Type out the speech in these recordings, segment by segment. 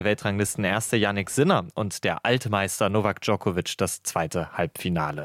Weltranglisten-Erste Jannik Sinner und der alte Meister Novak Djokovic das zweite Halbfinale.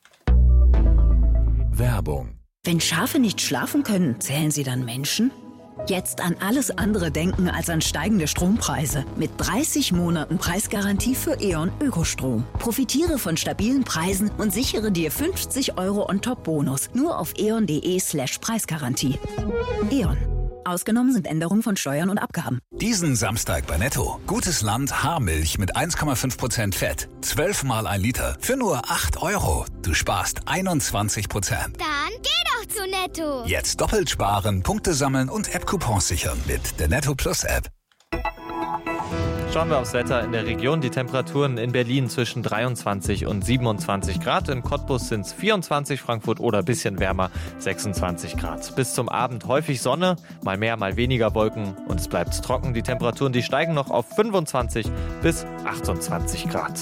Werbung. Wenn Schafe nicht schlafen können, zählen sie dann Menschen? Jetzt an alles andere denken als an steigende Strompreise. Mit 30 Monaten Preisgarantie für E.ON Ökostrom. Profitiere von stabilen Preisen und sichere dir 50 € on-top-Bonus. Nur auf eon.de/Preisgarantie. E.ON. Ausgenommen sind Änderungen von Steuern und Abgaben. Diesen Samstag bei Netto. Gutes Land Haarmilch mit 1,5% Fett. 12 mal 1 Liter für nur 8 €. Du sparst 21%. Dann geh doch zu Netto. Jetzt doppelt sparen, Punkte sammeln und App-Coupons sichern mit der Netto Plus App. Schauen wir aufs Wetter in der Region. Die Temperaturen in Berlin zwischen 23 und 27 Grad. In Cottbus sind es 24, Frankfurt oder ein bisschen wärmer 26 Grad. Bis zum Abend häufig Sonne, mal mehr, mal weniger Wolken und es bleibt trocken. Die Temperaturen, die steigen noch auf 25 bis 28 Grad.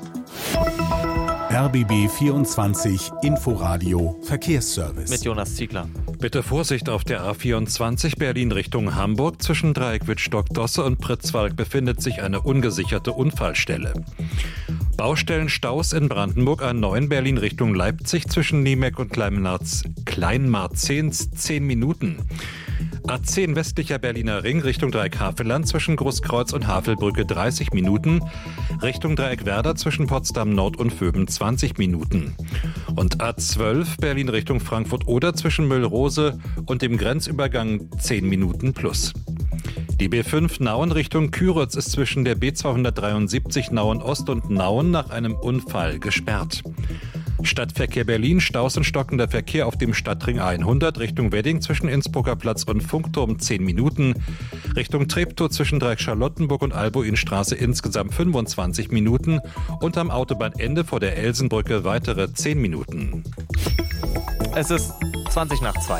RBB 24 Inforadio Verkehrsservice. Mit Jonas Ziegler. Bitte Vorsicht auf der A24 Berlin Richtung Hamburg. Zwischen Dreieck Wittstock-Dosse und Pritzwalk befindet sich eine ungesicherte Unfallstelle. Baustellenstaus in Brandenburg A9 Berlin Richtung Leipzig zwischen Niemeck und Kleinmarzehns 10 Minuten. A10 westlicher Berliner Ring Richtung Dreieck Havelland zwischen Großkreuz und Havelbrücke 30 Minuten. Richtung Dreieck Werder zwischen Potsdam Nord und Vöben 20 Minuten. Und A12 Berlin Richtung Frankfurt oder zwischen Müllrose und dem Grenzübergang 10 Minuten plus. Die B5 Nauen Richtung Küritz ist zwischen der B273 Nauen Ost und Nauen nach einem Unfall gesperrt. Stadtverkehr Berlin, Staus und stockender Verkehr auf dem Stadtring 100 Richtung Wedding zwischen Innsbrucker Platz und Funkturm 10 Minuten. Richtung Treptow zwischen Dreieck Charlottenburg und Albuinstraße insgesamt 25 Minuten. Und am Autobahnende vor der Elsenbrücke weitere 10 Minuten. Es ist 20 nach 2.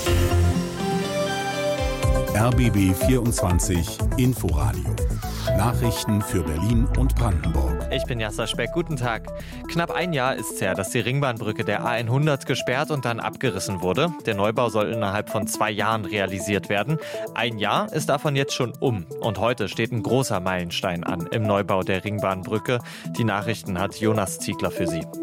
RBB 24 Inforadio. Nachrichten für Berlin und Brandenburg. Ich bin Jasser Speck, guten Tag. Knapp ein Jahr ist es her, dass die Ringbahnbrücke der A100 gesperrt und dann abgerissen wurde. Der Neubau soll innerhalb von 2 Jahren realisiert werden. Ein Jahr ist davon jetzt schon um. Und heute steht ein großer Meilenstein an im Neubau der Ringbahnbrücke. Die Nachrichten hat Jonas Ziegler für Sie.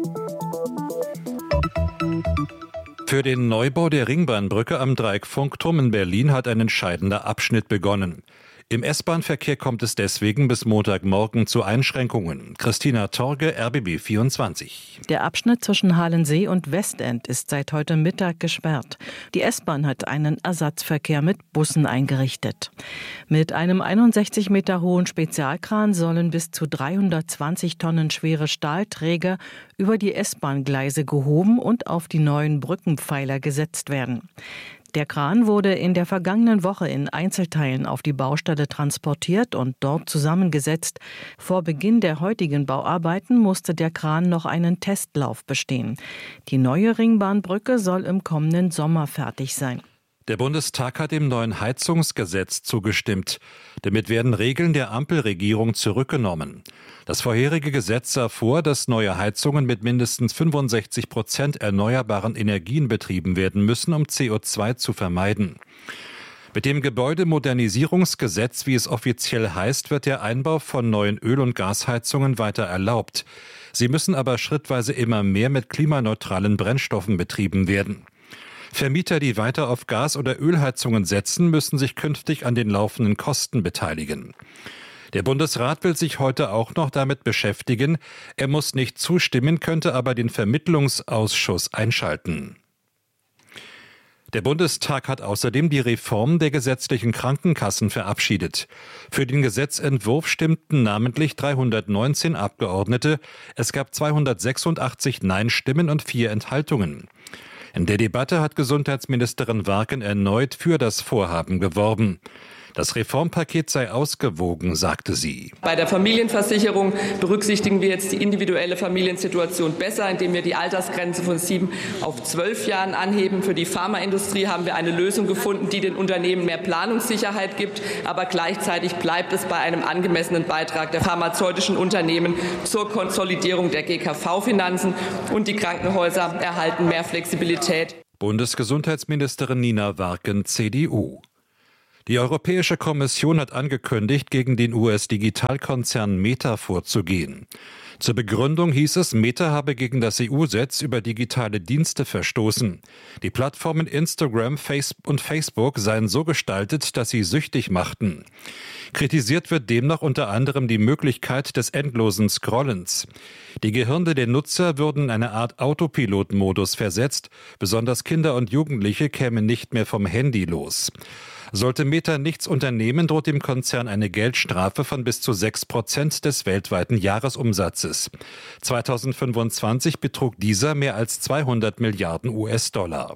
Für den Neubau der Ringbahnbrücke am Dreieck Funkturm in Berlin hat ein entscheidender Abschnitt begonnen. Im S-Bahn-Verkehr kommt es deswegen bis Montagmorgen zu Einschränkungen. Christina Torge, RBB 24. Der Abschnitt zwischen Halensee und Westend ist seit heute Mittag gesperrt. Die S-Bahn hat einen Ersatzverkehr mit Bussen eingerichtet. Mit einem 61 Meter hohen Spezialkran sollen bis zu 320 Tonnen schwere Stahlträger über die S-Bahn-Gleise gehoben und auf die neuen Brückenpfeiler gesetzt werden. Der Kran wurde in der vergangenen Woche in Einzelteilen auf die Baustelle transportiert und dort zusammengesetzt. Vor Beginn der heutigen Bauarbeiten musste der Kran noch einen Testlauf bestehen. Die neue Ringbahnbrücke soll im kommenden Sommer fertig sein. Der Bundestag hat dem neuen Heizungsgesetz zugestimmt. Damit werden Regeln der Ampelregierung zurückgenommen. Das vorherige Gesetz sah vor, dass neue Heizungen mit mindestens 65% erneuerbaren Energien betrieben werden müssen, um CO2 zu vermeiden. Mit dem Gebäudemodernisierungsgesetz, wie es offiziell heißt, wird der Einbau von neuen Öl- und Gasheizungen weiter erlaubt. Sie müssen aber schrittweise immer mehr mit klimaneutralen Brennstoffen betrieben werden. Vermieter, die weiter auf Gas- oder Ölheizungen setzen, müssen sich künftig an den laufenden Kosten beteiligen. Der Bundesrat will sich heute auch noch damit beschäftigen. Er muss nicht zustimmen, könnte aber den Vermittlungsausschuss einschalten. Der Bundestag hat außerdem die Reform der gesetzlichen Krankenkassen verabschiedet. Für den Gesetzentwurf stimmten namentlich 319 Abgeordnete. Es gab 286 Nein-Stimmen und 4 Enthaltungen. In der Debatte hat Gesundheitsministerin Warken erneut für das Vorhaben geworben. Das Reformpaket sei ausgewogen, sagte sie. Bei der Familienversicherung berücksichtigen wir jetzt die individuelle Familiensituation besser, indem wir die Altersgrenze von 7 auf 12 Jahren anheben. Für die Pharmaindustrie haben wir eine Lösung gefunden, die den Unternehmen mehr Planungssicherheit gibt. Aber gleichzeitig bleibt es bei einem angemessenen Beitrag der pharmazeutischen Unternehmen zur Konsolidierung der GKV-Finanzen. Und die Krankenhäuser erhalten mehr Flexibilität. Bundesgesundheitsministerin Nina Warken, CDU. Die Europäische Kommission hat angekündigt, gegen den US-Digitalkonzern Meta vorzugehen. Zur Begründung hieß es, Meta habe gegen das EU-Gesetz über digitale Dienste verstoßen. Die Plattformen Instagram und Facebook seien so gestaltet, dass sie süchtig machten. Kritisiert wird demnach unter anderem die Möglichkeit des endlosen Scrollens. Die Gehirne der Nutzer würden in eine Art Autopilot-Modus versetzt. Besonders Kinder und Jugendliche kämen nicht mehr vom Handy los. Sollte Meta nichts unternehmen, droht dem Konzern eine Geldstrafe von bis zu 6% des weltweiten Jahresumsatzes. 2025 betrug dieser mehr als 200 Milliarden US-Dollar.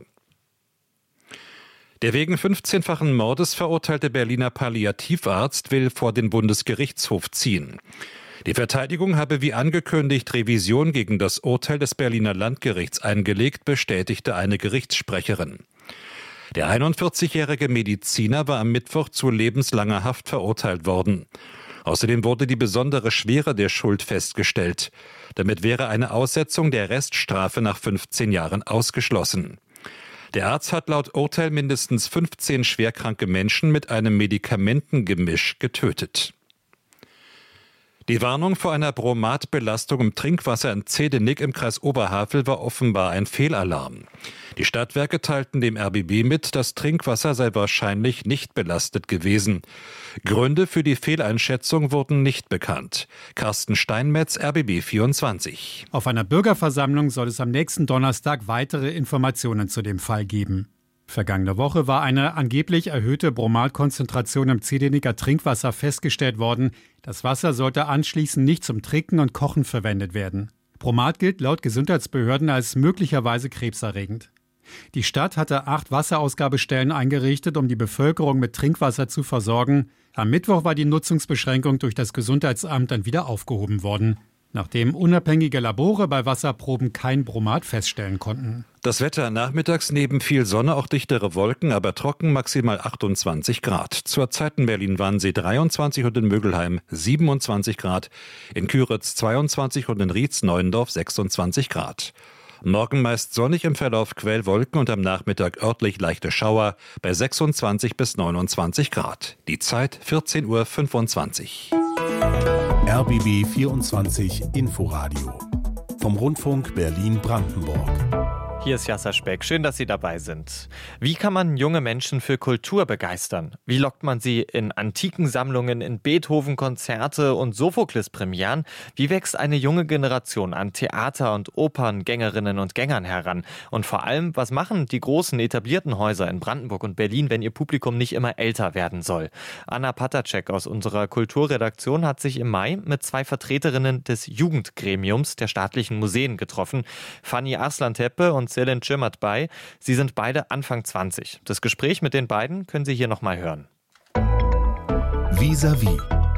Der wegen 15-fachen Mordes verurteilte Berliner Palliativarzt will vor den Bundesgerichtshof ziehen. Die Verteidigung habe wie angekündigt Revision gegen das Urteil des Berliner Landgerichts eingelegt, bestätigte eine Gerichtssprecherin. Der 41-jährige Mediziner war am Mittwoch zu lebenslanger Haft verurteilt worden. Außerdem wurde die besondere Schwere der Schuld festgestellt. Damit wäre eine Aussetzung der Reststrafe nach 15 Jahren ausgeschlossen. Der Arzt hat laut Urteil mindestens 15 schwerkranke Menschen mit einem Medikamentengemisch getötet. Die Warnung vor einer Bromatbelastung im Trinkwasser in Zehdenick im Kreis Oberhavel war offenbar ein Fehlalarm. Die Stadtwerke teilten dem RBB mit, das Trinkwasser sei wahrscheinlich nicht belastet gewesen. Gründe für die Fehleinschätzung wurden nicht bekannt. Carsten Steinmetz, RBB 24. Auf einer Bürgerversammlung soll es am nächsten Donnerstag weitere Informationen zu dem Fall geben. Vergangene Woche war eine angeblich erhöhte Bromatkonzentration im Zehdenicker Trinkwasser festgestellt worden. Das Wasser sollte anschließend nicht zum Trinken und Kochen verwendet werden. Bromat gilt laut Gesundheitsbehörden als möglicherweise krebserregend. Die Stadt hatte 8 Wasserausgabestellen eingerichtet, um die Bevölkerung mit Trinkwasser zu versorgen. Am Mittwoch war die Nutzungsbeschränkung durch das Gesundheitsamt dann wieder aufgehoben worden, nachdem unabhängige Labore bei Wasserproben kein Bromat feststellen konnten. Das Wetter: nachmittags neben viel Sonne auch dichtere Wolken, aber trocken, maximal 28 Grad. Zurzeit in Berlin-Wannsee 23 und in Mögelheim 27 Grad, in Küritz 22 und in Rietz-Neuendorf 26 Grad. Morgen meist sonnig, im Verlauf Quellwolken und am Nachmittag örtlich leichte Schauer bei 26 bis 29 Grad. Die Zeit 14:25 Uhr. RBB 24 Inforadio vom Rundfunk Berlin-Brandenburg. Hier ist Jasser Speck. Schön, dass Sie dabei sind. Wie kann man junge Menschen für Kultur begeistern? Wie lockt man sie in antiken Sammlungen, in Beethoven-Konzerte und Sophokles-Premieren? Wie wächst eine junge Generation an Theater- und Operngängerinnen und Gängern heran? Und vor allem, was machen die großen etablierten Häuser in Brandenburg und Berlin, wenn ihr Publikum nicht immer älter werden soll? Anna Patacek aus unserer Kulturredaktion hat sich im Mai mit 2 Vertreterinnen des Jugendgremiums der staatlichen Museen getroffen. Fanny Arslan-Tepe und Selin Cimert-Bay. Sie sind beide Anfang 20. Das Gespräch mit den beiden können Sie hier nochmal hören. Vis-à-vis.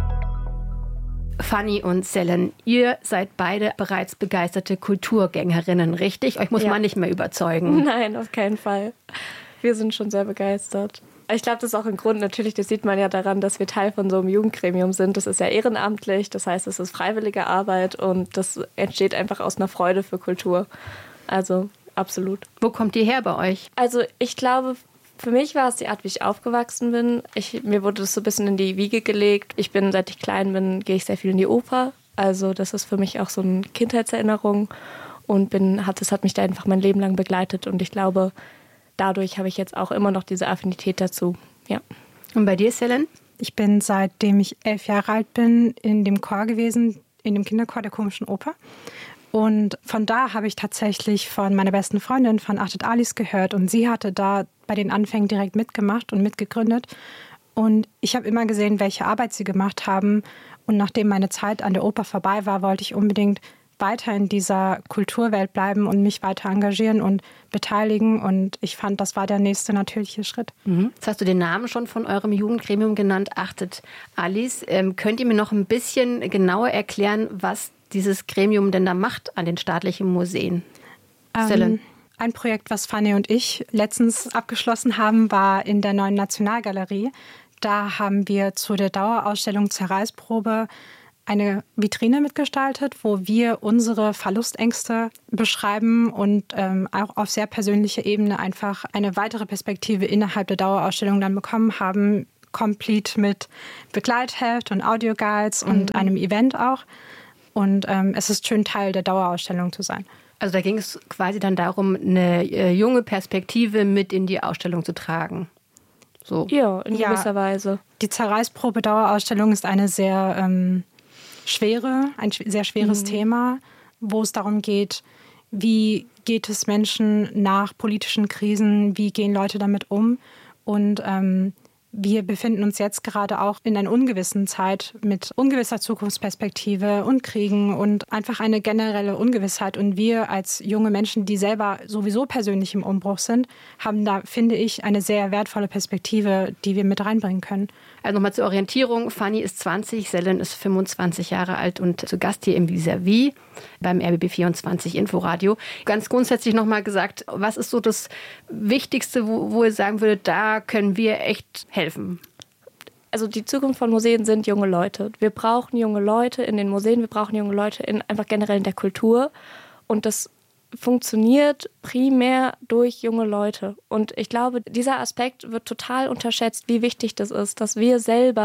Fanny und Selin, ihr seid beide bereits begeisterte Kulturgängerinnen, richtig? Euch muss man nicht mehr überzeugen. Nein, auf keinen Fall. Wir sind schon sehr begeistert. Ich glaube, das ist auch ein Grund, natürlich, das sieht man ja daran, dass wir Teil von so einem Jugendgremium sind. Das ist ja ehrenamtlich, das heißt, es ist freiwillige Arbeit und das entsteht einfach aus einer Freude für Kultur. Also absolut. Wo kommt die her bei euch? Also ich glaube, für mich war es die Art, wie ich aufgewachsen bin. Mir wurde das so ein bisschen in die Wiege gelegt. Seit ich klein bin, gehe ich sehr viel in die Oper. Also das ist für mich auch so eine Kindheitserinnerung und das hat mich da einfach mein Leben lang begleitet. Und ich glaube, dadurch habe ich jetzt auch immer noch diese Affinität dazu. Ja. Und bei dir, Selin? Ich bin, seitdem ich 11 Jahre alt bin, in dem Chor gewesen, in dem Kinderchor der Komischen Oper. Und von da habe ich tatsächlich von meiner besten Freundin, von Achtet Alice, gehört. Und sie hatte da bei den Anfängen direkt mitgemacht und mitgegründet. Und ich habe immer gesehen, welche Arbeit sie gemacht haben. Und nachdem meine Zeit an der Oper vorbei war, wollte ich unbedingt weiter in dieser Kulturwelt bleiben und mich weiter engagieren und beteiligen. Und ich fand, das war der nächste natürliche Schritt. Jetzt hast du den Namen schon von eurem Jugendgremium genannt, Achtet Alice. Könnt ihr mir noch ein bisschen genauer erklären, was dieses Gremium denn da macht an den staatlichen Museen? Ein Projekt, was Fanny und ich letztens abgeschlossen haben, war in der Neuen Nationalgalerie. Da haben wir zu der Dauerausstellung Zerreißprobe eine Vitrine mitgestaltet, wo wir unsere Verlustängste beschreiben und auch auf sehr persönlicher Ebene einfach eine weitere Perspektive innerhalb der Dauerausstellung dann bekommen haben, complete mit Begleitheft und Audioguides und einem Event auch. Und es ist schön, Teil der Dauerausstellung zu sein. Also da ging es quasi dann darum, eine junge Perspektive mit in die Ausstellung zu tragen. So. Ja, in gewisser Weise. Die Zerreißprobe-Dauerausstellung ist eine sehr ein sehr schweres Thema, wo es darum geht, wie geht es Menschen nach politischen Krisen, wie gehen Leute damit um. Und wir befinden uns jetzt gerade auch in einer ungewissen Zeit mit ungewisser Zukunftsperspektive und Kriegen und einfach eine generelle Ungewissheit. Und wir als junge Menschen, die selber sowieso persönlich im Umbruch sind, haben da, finde ich, eine sehr wertvolle Perspektive, die wir mit reinbringen können. Also nochmal zur Orientierung. Fanny ist 20, Selen ist 25 Jahre alt und zu Gast hier im Vis-à-vis beim RBB24 Inforadio. Ganz grundsätzlich nochmal gesagt, was ist so das Wichtigste, wo ihr sagen würdet, da können wir echt helfen? Also die Zukunft von Museen sind junge Leute. Wir brauchen junge Leute in den Museen, wir brauchen junge Leute einfach generell in der Kultur. Und das funktioniert primär durch junge Leute. Und ich glaube, dieser Aspekt wird total unterschätzt, wie wichtig das ist, dass wir sind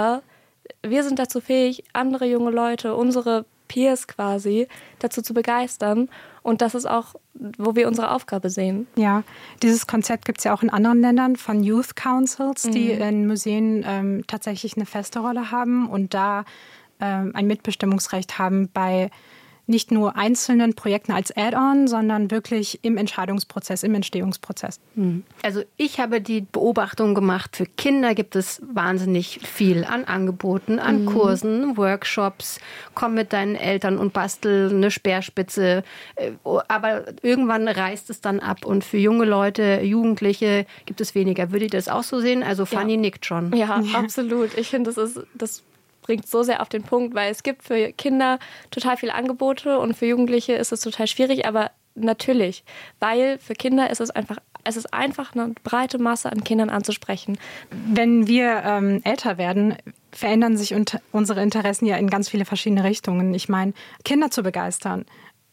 dazu fähig, andere junge Leute, unsere Peers quasi, dazu zu begeistern. Und das ist auch, wo wir unsere Aufgabe sehen. Ja, dieses Konzept gibt es ja auch in anderen Ländern von Youth Councils, die in Museen tatsächlich eine feste Rolle haben und da ein Mitbestimmungsrecht haben bei nicht nur einzelnen Projekten als Add-on, sondern wirklich im Entscheidungsprozess, im Entstehungsprozess. Also ich habe die Beobachtung gemacht, für Kinder gibt es wahnsinnig viel an Angeboten, an Kursen, Workshops. Komm mit deinen Eltern und bastel eine Speerspitze. Aber irgendwann reißt es dann ab und für junge Leute, Jugendliche gibt es weniger. Würdet ihr das auch so sehen? Also Fanny nickt schon. Ja, absolut. Ich finde, das bringt so sehr auf den Punkt, weil es gibt für Kinder total viele Angebote und für Jugendliche ist es total schwierig, aber natürlich, weil für Kinder ist es ist einfach eine breite Masse an Kindern anzusprechen. Wenn wir älter werden, verändern sich unsere Interessen ja in ganz viele verschiedene Richtungen. Ich meine, Kinder zu begeistern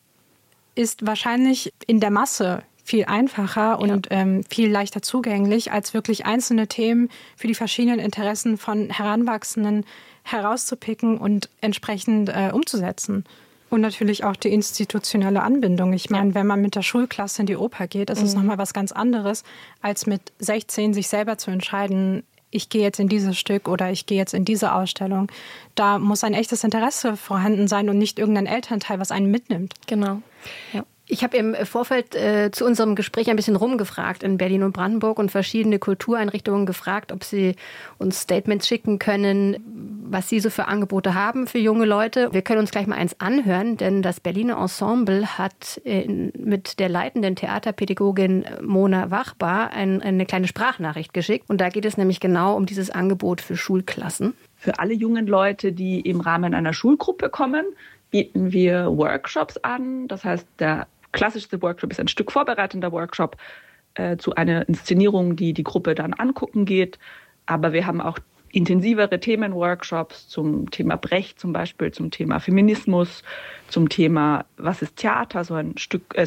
ist wahrscheinlich in der Masse viel einfacher und viel leichter zugänglich, als wirklich einzelne Themen für die verschiedenen Interessen von Heranwachsenden herauszupicken und entsprechend umzusetzen. Und natürlich auch die institutionelle Anbindung. Ich meine, wenn man mit der Schulklasse in die Oper geht, ist es nochmal was ganz anderes, als mit 16 sich selber zu entscheiden, ich gehe jetzt in dieses Stück oder ich gehe jetzt in diese Ausstellung. Da muss ein echtes Interesse vorhanden sein und nicht irgendein Elternteil, was einen mitnimmt. Genau. Ja. Ich habe im Vorfeld zu unserem Gespräch ein bisschen rumgefragt in Berlin und Brandenburg und verschiedene Kultureinrichtungen gefragt, ob sie uns Statements schicken können, was sie so für Angebote haben für junge Leute. Wir können uns gleich mal eins anhören, denn das Berliner Ensemble hat mit der leitenden Theaterpädagogin Mona Wachbar eine kleine Sprachnachricht geschickt. Und da geht es nämlich genau um dieses Angebot für Schulklassen. Für alle jungen Leute, die im Rahmen einer Schulgruppe kommen, bieten wir Workshops an. Das heißt, der klassischste Workshop ist ein Stück vorbereitender Workshop zu einer Inszenierung, die die Gruppe dann angucken geht. Aber wir haben auch intensivere Themenworkshops zum Thema Brecht zum Beispiel, zum Thema Feminismus, zum Thema was ist Theater, so ein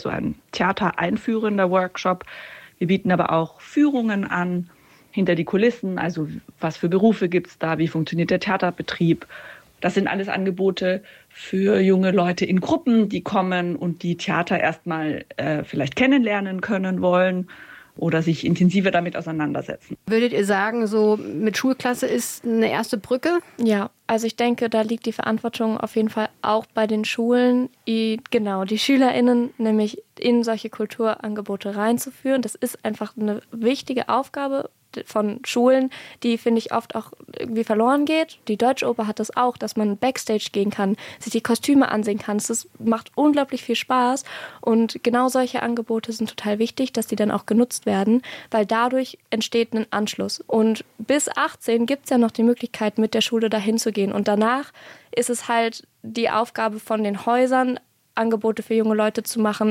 Theater einführender Workshop. Wir bieten aber auch Führungen an hinter die Kulissen, also was für Berufe gibt es da, wie funktioniert der Theaterbetrieb. Das sind alles Angebote für junge Leute in Gruppen, die kommen und die Theater erstmal vielleicht kennenlernen können wollen oder sich intensiver damit auseinandersetzen. Würdet ihr sagen, so mit Schulklasse ist eine erste Brücke? Ja, also ich denke, da liegt die Verantwortung auf jeden Fall auch bei den Schulen, die SchülerInnen nämlich in solche Kulturangebote reinzuführen. Das ist einfach eine wichtige Aufgabe von Schulen, die, finde ich, oft auch irgendwie verloren geht. Die Deutsche Oper hat das auch, dass man Backstage gehen kann, sich die Kostüme ansehen kann. Das macht unglaublich viel Spaß und genau solche Angebote sind total wichtig, dass die dann auch genutzt werden, weil dadurch entsteht ein Anschluss. Und bis 18 gibt es ja noch die Möglichkeit, mit der Schule dahin zu gehen und danach ist es halt die Aufgabe von den Häusern, Angebote für junge Leute zu machen,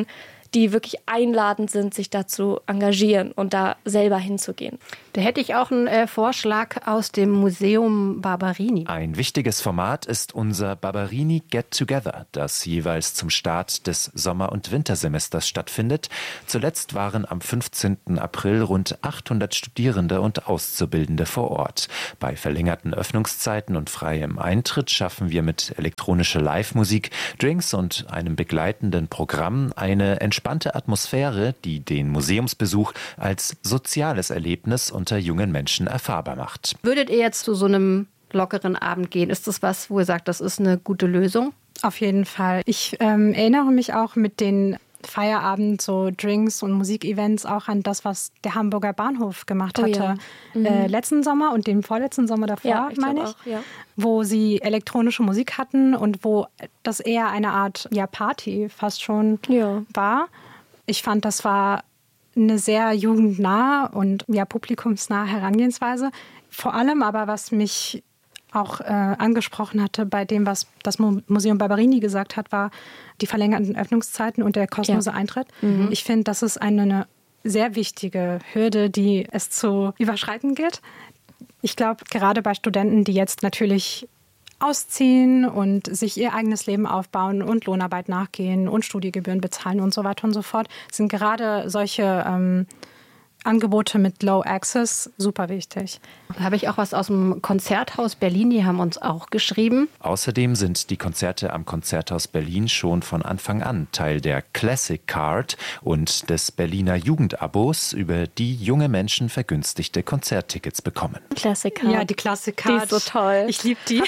die wirklich einladend sind, sich da zu engagieren und da selber hinzugehen. Da hätte ich auch einen Vorschlag aus dem Museum Barberini. Ein wichtiges Format ist unser Barberini Get Together, das jeweils zum Start des Sommer- und Wintersemesters stattfindet. Zuletzt waren am 15. April rund 800 Studierende und Auszubildende vor Ort. Bei verlängerten Öffnungszeiten und freiem Eintritt schaffen wir mit elektronischer Live-Musik, Drinks und einem begleitenden Programm eine entspannte Atmosphäre, die den Museumsbesuch als soziales Erlebnis unter jungen Menschen erfahrbar macht. Würdet ihr jetzt zu so einem lockeren Abend gehen? Ist das was, wo ihr sagt, das ist eine gute Lösung? Auf jeden Fall. Ich erinnere mich auch mit den Feierabend, so Drinks und Musikevents auch an das, was der Hamburger Bahnhof gemacht hatte. Letzten Sommer und den vorletzten Sommer davor, meine ich. Auch, ja. Wo sie elektronische Musik hatten und wo das eher eine Art Party fast schon war. Ich fand, das war eine sehr jugendnahe und publikumsnahe Herangehensweise. Vor allem aber, was mich auch angesprochen hatte bei dem, was das Museum Barberini gesagt hat, war die verlängerten Öffnungszeiten und der kostenlose Eintritt. Ich finde, das ist eine sehr wichtige Hürde, die es zu überschreiten gilt. Ich glaube, gerade bei Studenten, die jetzt natürlich ausziehen und sich ihr eigenes Leben aufbauen und Lohnarbeit nachgehen und Studiegebühren bezahlen und so weiter und so fort, sind gerade solche Angebote mit Low Access super wichtig. Da habe ich auch was aus dem Konzerthaus Berlin, die haben uns auch geschrieben. Außerdem sind die Konzerte am Konzerthaus Berlin schon von Anfang an Teil der Classic Card und des Berliner Jugendabos, über die junge Menschen vergünstigte Konzerttickets bekommen. Classic Card. Ja, die Classic Card. Die ist so toll. Ich liebe die.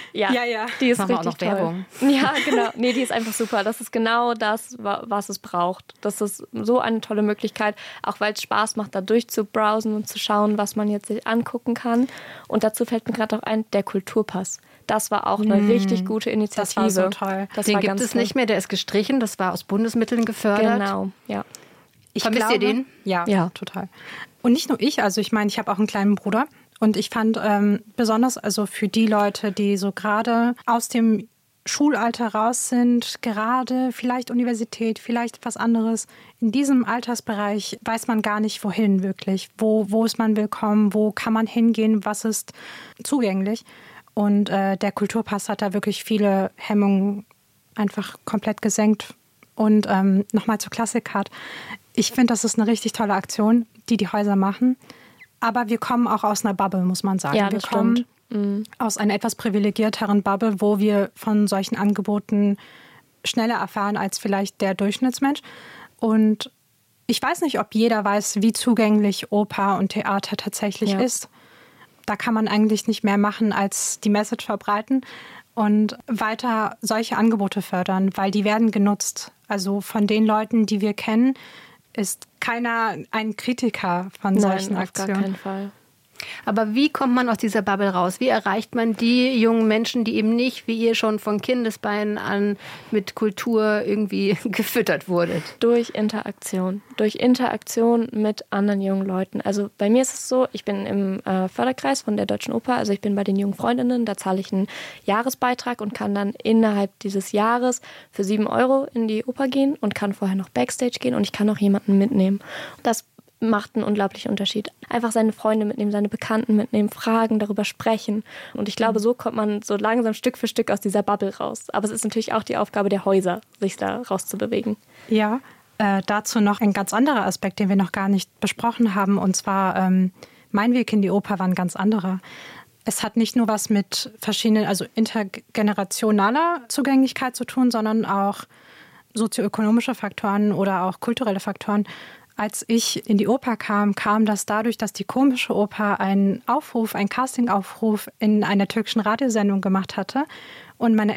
Ja. Die ist richtig auch noch toll. Werbung. Ja, genau. Nee, die ist einfach super. Das ist genau das, was es braucht. Das ist so eine tolle Möglichkeit, auch weil es Spaß macht, da durchzubrowsen und zu schauen, was man jetzt sich angucken kann. Und dazu fällt mir gerade auch ein, der Kulturpass. Das war auch eine richtig gute Initiative. Das war so toll. Den gibt es nicht mehr, der ist gestrichen. Das war aus Bundesmitteln gefördert. Genau, ja. Vermisst ihr den? Ja, total. Und nicht nur ich, also ich meine, ich habe auch einen kleinen Bruder. Und ich fand besonders also für die Leute, die so gerade aus dem Schulalter raus sind, gerade vielleicht Universität, vielleicht was anderes. In diesem Altersbereich weiß man gar nicht, wohin wirklich. Wo ist man willkommen, wo kann man hingehen, was ist zugänglich. Und der Kulturpass hat da wirklich viele Hemmungen einfach komplett gesenkt. Und nochmal zur Classic Card. Ich finde, das ist eine richtig tolle Aktion, die Häuser machen. Aber wir kommen auch aus einer Bubble, muss man sagen. Ja, wir kommen aus einer etwas privilegierteren Bubble, wo wir von solchen Angeboten schneller erfahren als vielleicht der Durchschnittsmensch. Und ich weiß nicht, ob jeder weiß, wie zugänglich Oper und Theater tatsächlich ist. Da kann man eigentlich nicht mehr machen, als die Message verbreiten und weiter solche Angebote fördern, weil die werden genutzt. Also von den Leuten, die wir kennen, ist keiner ein Kritiker von solchen Aktionen. Auf gar keinen Fall. Aber wie kommt man aus dieser Bubble raus? Wie erreicht man die jungen Menschen, die eben nicht, wie ihr schon von Kindesbeinen an mit Kultur irgendwie gefüttert wurdet? Durch Interaktion. Durch Interaktion mit anderen jungen Leuten. Also bei mir ist es so, ich bin im Förderkreis von der Deutschen Oper, also ich bin bei den jungen Freundinnen, da zahle ich einen Jahresbeitrag und kann dann innerhalb dieses Jahres für 7 € in die Oper gehen und kann vorher noch Backstage gehen und ich kann auch jemanden mitnehmen. Das macht einen unglaublichen Unterschied. Einfach seine Freunde mitnehmen, seine Bekannten mitnehmen, fragen, darüber sprechen. Und ich glaube, so kommt man so langsam Stück für Stück aus dieser Bubble raus. Aber es ist natürlich auch die Aufgabe der Häuser, sich da rauszubewegen. Ja, dazu noch ein ganz anderer Aspekt, den wir noch gar nicht besprochen haben. Und zwar, mein Weg in die Oper war ein ganz anderer. Es hat nicht nur was mit verschiedenen, also intergenerationaler Zugänglichkeit zu tun, sondern auch sozioökonomische Faktoren oder auch kulturelle Faktoren. Als ich in die Oper kam das dadurch, dass die Komische Oper einen Castingaufruf in einer türkischen Radiosendung gemacht hatte. Und meine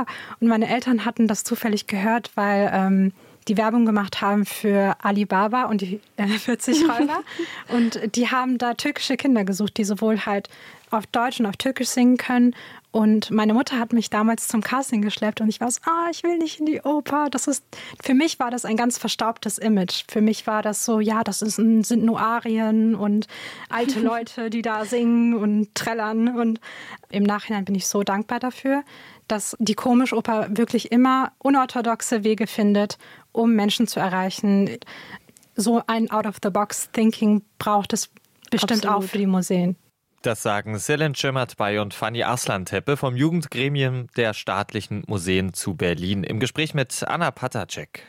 Eltern hatten das zufällig gehört, weil die Werbung gemacht haben für Alibaba und die 40 Räuber. Und die haben da türkische Kinder gesucht, die sowohl halt auf Deutsch und auf Türkisch singen können. Und meine Mutter hat mich damals zum Casting geschleppt und ich war so, ich will nicht in die Oper. Für mich war das ein ganz verstaubtes Image. Für mich war das so, sind nur Arien und alte Leute, die da singen und trällern. Und im Nachhinein bin ich so dankbar dafür, dass die Komischoper wirklich immer unorthodoxe Wege findet, um Menschen zu erreichen. So ein Out-of-the-Box-Thinking braucht es bestimmt auch für die Museen. Das sagen Selin Cömert-Bay und Fanny Arslan-Teppe vom Jugendgremium der staatlichen Museen zu Berlin im Gespräch mit Anna Patacek.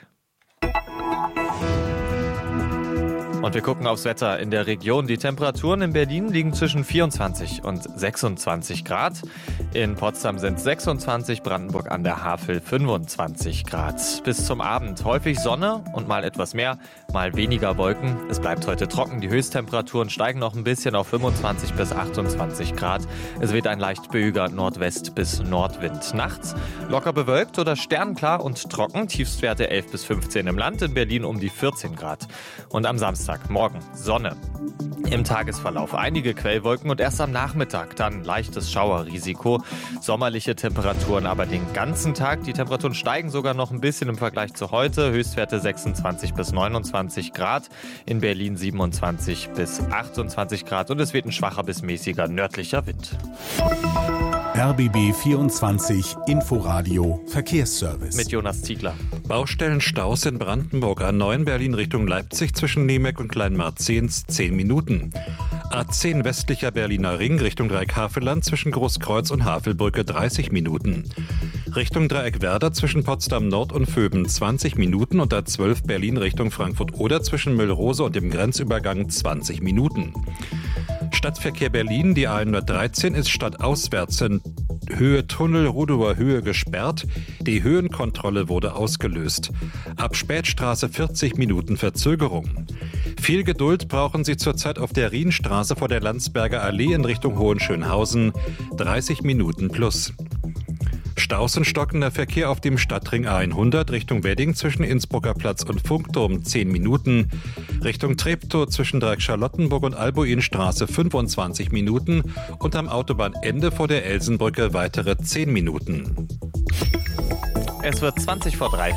Und wir gucken aufs Wetter in der Region. Die Temperaturen in Berlin liegen zwischen 24 und 26 Grad. In Potsdam sind es 26, Brandenburg an der Havel 25 Grad. Bis zum Abend häufig Sonne und mal etwas mehr, mal weniger Wolken. Es bleibt heute trocken. Die Höchsttemperaturen steigen noch ein bisschen auf 25 bis 28 Grad. Es weht ein leicht böiger Nordwest- bis Nordwind. Nachts locker bewölkt oder sternklar und trocken. Tiefstwerte 11 bis 15 im Land, in Berlin um die 14 Grad. Und am Samstag morgen Sonne. Im Tagesverlauf einige Quellwolken und erst am Nachmittag dann leichtes Schauerrisiko. Sommerliche Temperaturen aber den ganzen Tag. Die Temperaturen steigen sogar noch ein bisschen im Vergleich zu heute. Höchstwerte 26 bis 29 Grad. In Berlin 27 bis 28 Grad und es weht ein schwacher bis mäßiger nördlicher Wind. RBB 24 Inforadio Verkehrsservice. Mit Jonas Ziegler. Baustellenstaus in Brandenburg A9 Berlin Richtung Leipzig zwischen Niemek und Kleinmarzehns 10 Minuten. A10 westlicher Berliner Ring Richtung Dreieck Havelland zwischen Großkreuz und Havelbrücke 30 Minuten. Richtung Dreieck Werder zwischen Potsdam Nord und Vöben 20 Minuten und A12 Berlin Richtung Frankfurt-Oder zwischen Müllrose und dem Grenzübergang 20 Minuten. Stadtverkehr Berlin, die A113 ist stadtauswärts in Höhe Tunnel Rudower Höhe gesperrt. Die Höhenkontrolle wurde ausgelöst. Ab Spätstraße 40 Minuten Verzögerung. Viel Geduld brauchen Sie zurzeit auf der Rienstraße vor der Landsberger Allee in Richtung Hohenschönhausen. 30 Minuten plus. Staus und stockender Verkehr auf dem Stadtring A100 Richtung Wedding zwischen Innsbrucker Platz und Funkturm 10 Minuten. Richtung Treptow zwischen Dreieck Charlottenburg und Albuinstraße 25 Minuten und am Autobahnende vor der Elsenbrücke weitere 10 Minuten. Es wird 20 vor 3.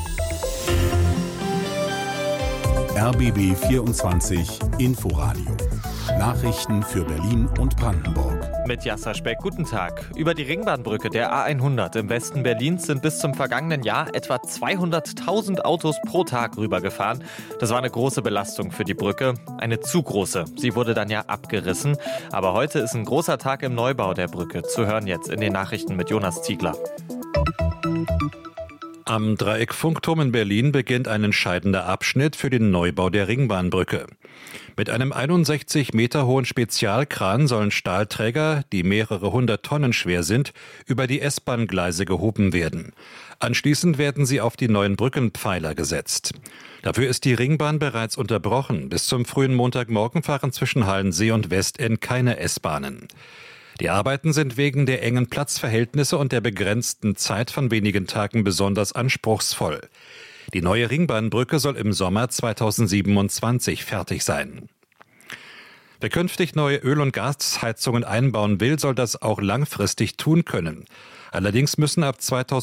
RBB 24 Inforadio. Nachrichten für Berlin und Brandenburg. Mit Jasser Speck, guten Tag. Über die Ringbahnbrücke der A100 im Westen Berlins sind bis zum vergangenen Jahr etwa 200.000 Autos pro Tag rübergefahren. Das war eine große Belastung für die Brücke, eine zu große. Sie wurde dann ja abgerissen. Aber heute ist ein großer Tag im Neubau der Brücke. Zu hören jetzt in den Nachrichten mit Jonas Ziegler. Am Dreieck Funkturm in Berlin beginnt ein entscheidender Abschnitt für den Neubau der Ringbahnbrücke. Mit einem 61 Meter hohen Spezialkran sollen Stahlträger, die mehrere 100 Tonnen schwer sind, über die S-Bahn-Gleise gehoben werden. Anschließend werden sie auf die neuen Brückenpfeiler gesetzt. Dafür ist die Ringbahn bereits unterbrochen. Bis zum frühen Montagmorgen fahren zwischen Hallensee und Westend keine S-Bahnen. Die Arbeiten sind wegen der engen Platzverhältnisse und der begrenzten Zeit von wenigen Tagen besonders anspruchsvoll. Die neue Ringbahnbrücke soll im Sommer 2027 fertig sein. Wer künftig neue Öl- und Gasheizungen einbauen will, soll das auch langfristig tun können. Allerdings müssen ab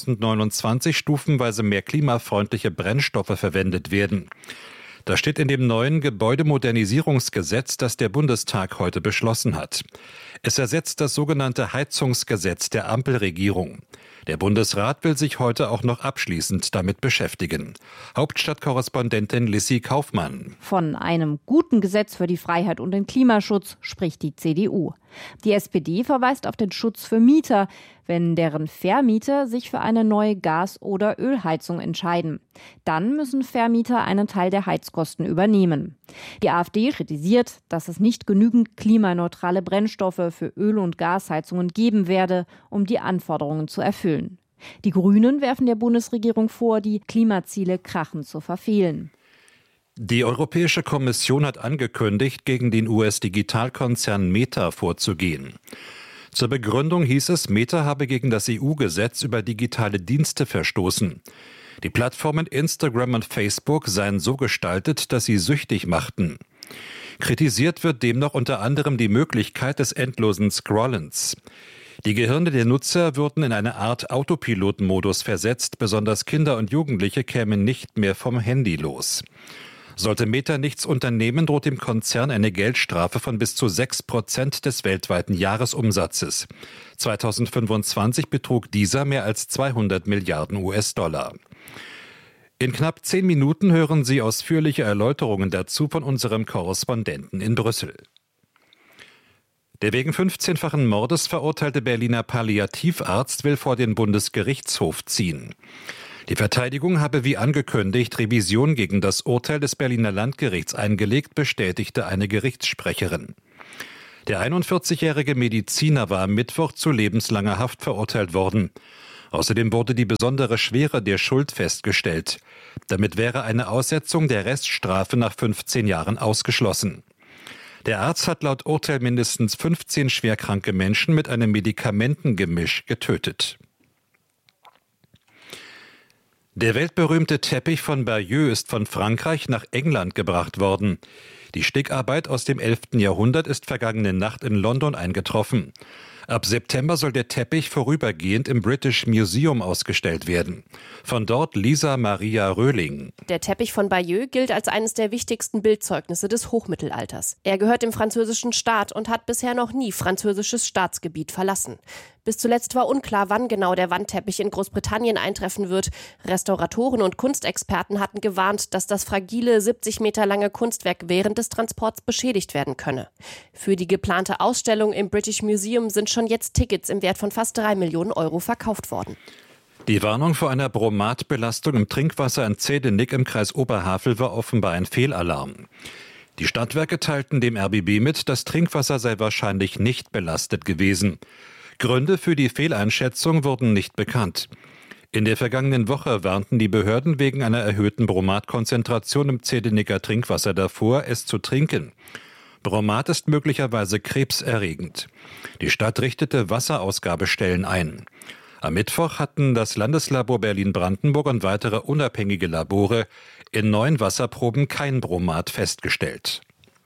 2029 stufenweise mehr klimafreundliche Brennstoffe verwendet werden. Das steht in dem neuen Gebäudemodernisierungsgesetz, das der Bundestag heute beschlossen hat. Es ersetzt das sogenannte Heizungsgesetz der Ampelregierung. Der Bundesrat will sich heute auch noch abschließend damit beschäftigen. Hauptstadtkorrespondentin Lissy Kaufmann. Von einem guten Gesetz für die Freiheit und den Klimaschutz spricht die CDU. Die SPD verweist auf den Schutz für Mieter, wenn deren Vermieter sich für eine neue Gas- oder Ölheizung entscheiden. Dann müssen Vermieter einen Teil der Heizkosten übernehmen. Die AfD kritisiert, dass es nicht genügend klimaneutrale Brennstoffe für Öl- und Gasheizungen geben werde, um die Anforderungen zu erfüllen. Die Grünen werfen der Bundesregierung vor, die Klimaziele krachend zu verfehlen. Die Europäische Kommission hat angekündigt, gegen den US-Digitalkonzern Meta vorzugehen. Zur Begründung hieß es, Meta habe gegen das EU-Gesetz über digitale Dienste verstoßen. Die Plattformen Instagram und Facebook seien so gestaltet, dass sie süchtig machten. Kritisiert wird demnach unter anderem die Möglichkeit des endlosen Scrollens. Die Gehirne der Nutzer würden in eine Art Autopilot-Modus versetzt, besonders Kinder und Jugendliche kämen nicht mehr vom Handy los. Sollte Meta nichts unternehmen, droht dem Konzern eine Geldstrafe von bis zu 6% des weltweiten Jahresumsatzes. 2025 betrug dieser mehr als 200 Milliarden US-Dollar. In knapp 10 Minuten hören Sie ausführliche Erläuterungen dazu von unserem Korrespondenten in Brüssel. Der wegen 15-fachen Mordes verurteilte Berliner Palliativarzt will vor den Bundesgerichtshof ziehen. Die Verteidigung habe wie angekündigt Revision gegen das Urteil des Berliner Landgerichts eingelegt, bestätigte eine Gerichtssprecherin. Der 41-jährige Mediziner war am Mittwoch zu lebenslanger Haft verurteilt worden. Außerdem wurde die besondere Schwere der Schuld festgestellt. Damit wäre eine Aussetzung der Reststrafe nach 15 Jahren ausgeschlossen. Der Arzt hat laut Urteil mindestens 15 schwerkranke Menschen mit einem Medikamentengemisch getötet. Der weltberühmte Teppich von Bayeux ist von Frankreich nach England gebracht worden. Die Stickarbeit aus dem 11. Jahrhundert ist vergangene Nacht in London eingetroffen. Ab September soll der Teppich vorübergehend im British Museum ausgestellt werden. Von dort Lisa Maria Röhling. Der Teppich von Bayeux gilt als eines der wichtigsten Bildzeugnisse des Hochmittelalters. Er gehört dem französischen Staat und hat bisher noch nie französisches Staatsgebiet verlassen. Bis zuletzt war unklar, wann genau der Wandteppich in Großbritannien eintreffen wird. Restauratoren und Kunstexperten hatten gewarnt, dass das fragile, 70 Meter lange Kunstwerk während des Transports beschädigt werden könne. Für die geplante Ausstellung im British Museum sind schon jetzt Tickets im Wert von fast 3 Millionen Euro verkauft worden. Die Warnung vor einer Bromatbelastung im Trinkwasser in Zedenick im Kreis Oberhavel war offenbar ein Fehlalarm. Die Stadtwerke teilten dem RBB mit, das Trinkwasser sei wahrscheinlich nicht belastet gewesen. Gründe für die Fehleinschätzung wurden nicht bekannt. In der vergangenen Woche warnten die Behörden wegen einer erhöhten Bromatkonzentration im Zedenicker Trinkwasser davor, es zu trinken. Bromat ist möglicherweise krebserregend. Die Stadt richtete Wasserausgabestellen ein. Am Mittwoch hatten das Landeslabor Berlin-Brandenburg und weitere unabhängige Labore in 9 Wasserproben kein Bromat festgestellt.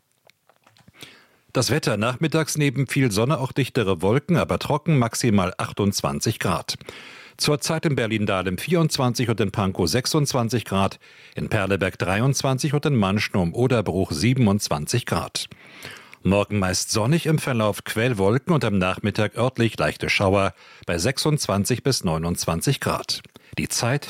Das Wetter: nachmittags neben viel Sonne auch dichtere Wolken, aber trocken, maximal 28 Grad. Zurzeit in Berlin-Dahlem 24 und in Pankow 26 Grad, in Perleberg 23 und in Manschen um Oderbruch 27 Grad. Morgen meist sonnig, im Verlauf Quellwolken und am Nachmittag örtlich leichte Schauer bei 26 bis 29 Grad. Die Zeit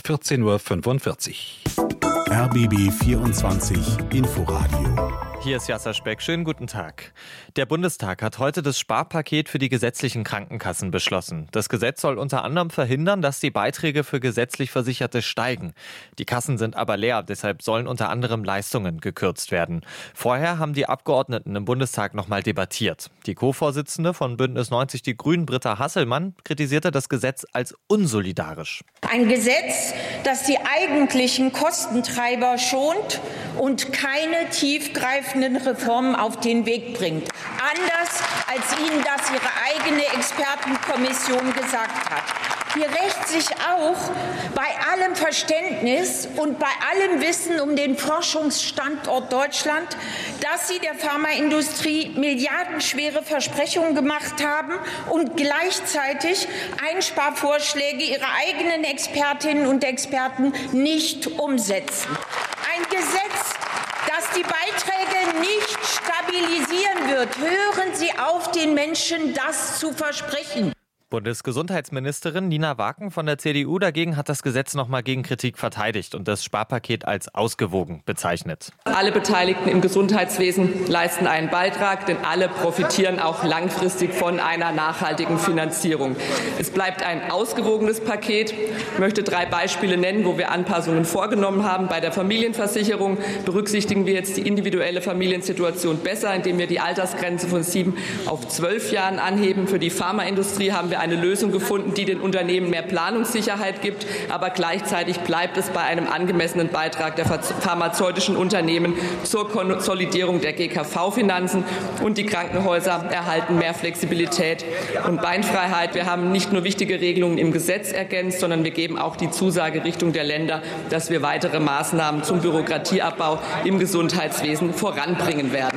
14:45 Uhr. RBB 24 Inforadio. Hier ist Jasser Speck. Schönen guten Tag. Der Bundestag hat heute das Sparpaket für die gesetzlichen Krankenkassen beschlossen. Das Gesetz soll unter anderem verhindern, dass die Beiträge für gesetzlich Versicherte steigen. Die Kassen sind aber leer, deshalb sollen unter anderem Leistungen gekürzt werden. Vorher haben die Abgeordneten im Bundestag nochmal debattiert. Die Co-Vorsitzende von Bündnis 90 Die Grünen, Britta Hasselmann, kritisierte das Gesetz als unsolidarisch. Ein Gesetz, das die eigentlichen Kostentreiber schont und keine tiefgreifenden Reformen auf den Weg bringt. Anders als Ihnen das Ihre eigene Expertenkommission gesagt hat. Hier rächt sich auch bei allem Verständnis und bei allem Wissen um den Forschungsstandort Deutschland, dass Sie der Pharmaindustrie milliardenschwere Versprechungen gemacht haben und gleichzeitig Einsparvorschläge Ihrer eigenen Expertinnen und Experten nicht umsetzen. Ein Gesetz, das die Beiträge nicht stabilisieren wird. Hören Sie auf, den Menschen das zu versprechen. Bundesgesundheitsministerin Nina Waken von der CDU dagegen hat das Gesetz nochmal gegen Kritik verteidigt und das Sparpaket als ausgewogen bezeichnet. Alle Beteiligten im Gesundheitswesen leisten einen Beitrag, denn alle profitieren auch langfristig von einer nachhaltigen Finanzierung. Es bleibt ein ausgewogenes Paket. Ich möchte 3 Beispiele nennen, wo wir Anpassungen vorgenommen haben. Bei der Familienversicherung berücksichtigen wir jetzt die individuelle Familiensituation besser, indem wir die Altersgrenze von 7 auf 12 Jahren anheben. Für die Pharmaindustrie haben wir eine Lösung gefunden, die den Unternehmen mehr Planungssicherheit gibt, aber gleichzeitig bleibt es bei einem angemessenen Beitrag der pharmazeutischen Unternehmen zur Konsolidierung der GKV-Finanzen, und die Krankenhäuser erhalten mehr Flexibilität und Beinfreiheit. Wir haben nicht nur wichtige Regelungen im Gesetz ergänzt, sondern wir geben auch die Zusage Richtung der Länder, dass wir weitere Maßnahmen zum Bürokratieabbau im Gesundheitswesen voranbringen werden.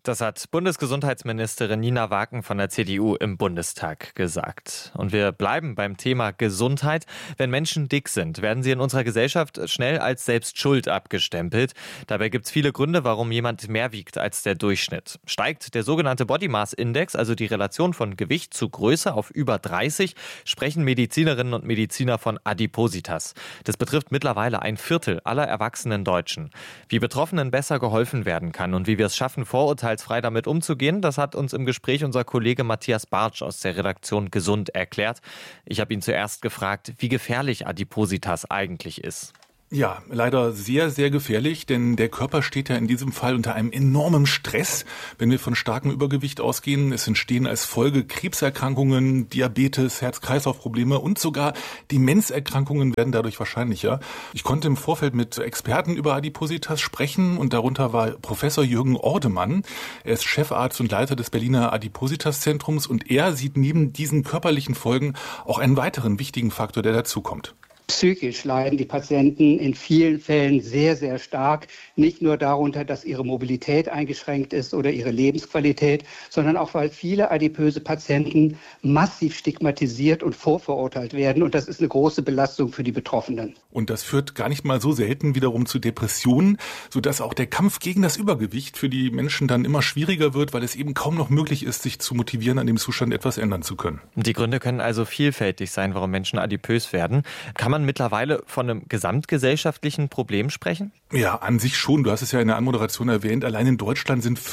Das hat Bundesgesundheitsministerin Nina Waken von der CDU im Bundestag gesagt. Und wir bleiben beim Thema Gesundheit. Wenn Menschen dick sind, werden sie in unserer Gesellschaft schnell als selbst schuld abgestempelt. Dabei gibt es viele Gründe, warum jemand mehr wiegt als der Durchschnitt. Steigt der sogenannte Body Mass Index, also die Relation von Gewicht zu Größe, auf über 30, sprechen Medizinerinnen und Mediziner von Adipositas. Das betrifft mittlerweile 1/4 aller erwachsenen Deutschen. Wie Betroffenen besser geholfen werden kann und wie wir es schaffen, vorurteilsfrei damit umzugehen, das hat uns im Gespräch unser Kollege Matthias Bartsch aus der Redaktion Gesund erklärt. Ich habe ihn zuerst gefragt, wie gefährlich Adipositas eigentlich ist. Ja, leider sehr, sehr gefährlich, denn der Körper steht ja in diesem Fall unter einem enormen Stress, wenn wir von starkem Übergewicht ausgehen. Es entstehen als Folge Krebserkrankungen, Diabetes, Herz-Kreislauf-Probleme und sogar Demenzerkrankungen werden dadurch wahrscheinlicher. Ich konnte im Vorfeld mit Experten über Adipositas sprechen und darunter war Professor Jürgen Ordemann. Er ist Chefarzt und Leiter des Berliner Adipositas-Zentrums und er sieht neben diesen körperlichen Folgen auch einen weiteren wichtigen Faktor, der dazukommt. Psychisch leiden die Patienten in vielen Fällen sehr, sehr stark. Nicht nur darunter, dass ihre Mobilität eingeschränkt ist oder ihre Lebensqualität, sondern auch, weil viele adipöse Patienten massiv stigmatisiert und vorverurteilt werden. Und das ist eine große Belastung für die Betroffenen. Und das führt gar nicht mal so selten wiederum zu Depressionen, sodass auch der Kampf gegen das Übergewicht für die Menschen dann immer schwieriger wird, weil es eben kaum noch möglich ist, sich zu motivieren, an dem Zustand etwas ändern zu können. Die Gründe können also vielfältig sein, warum Menschen adipös werden. Kann man mittlerweile von einem gesamtgesellschaftlichen Problem sprechen? Ja, an sich schon. Du hast es ja in der Anmoderation erwähnt. Allein in Deutschland sind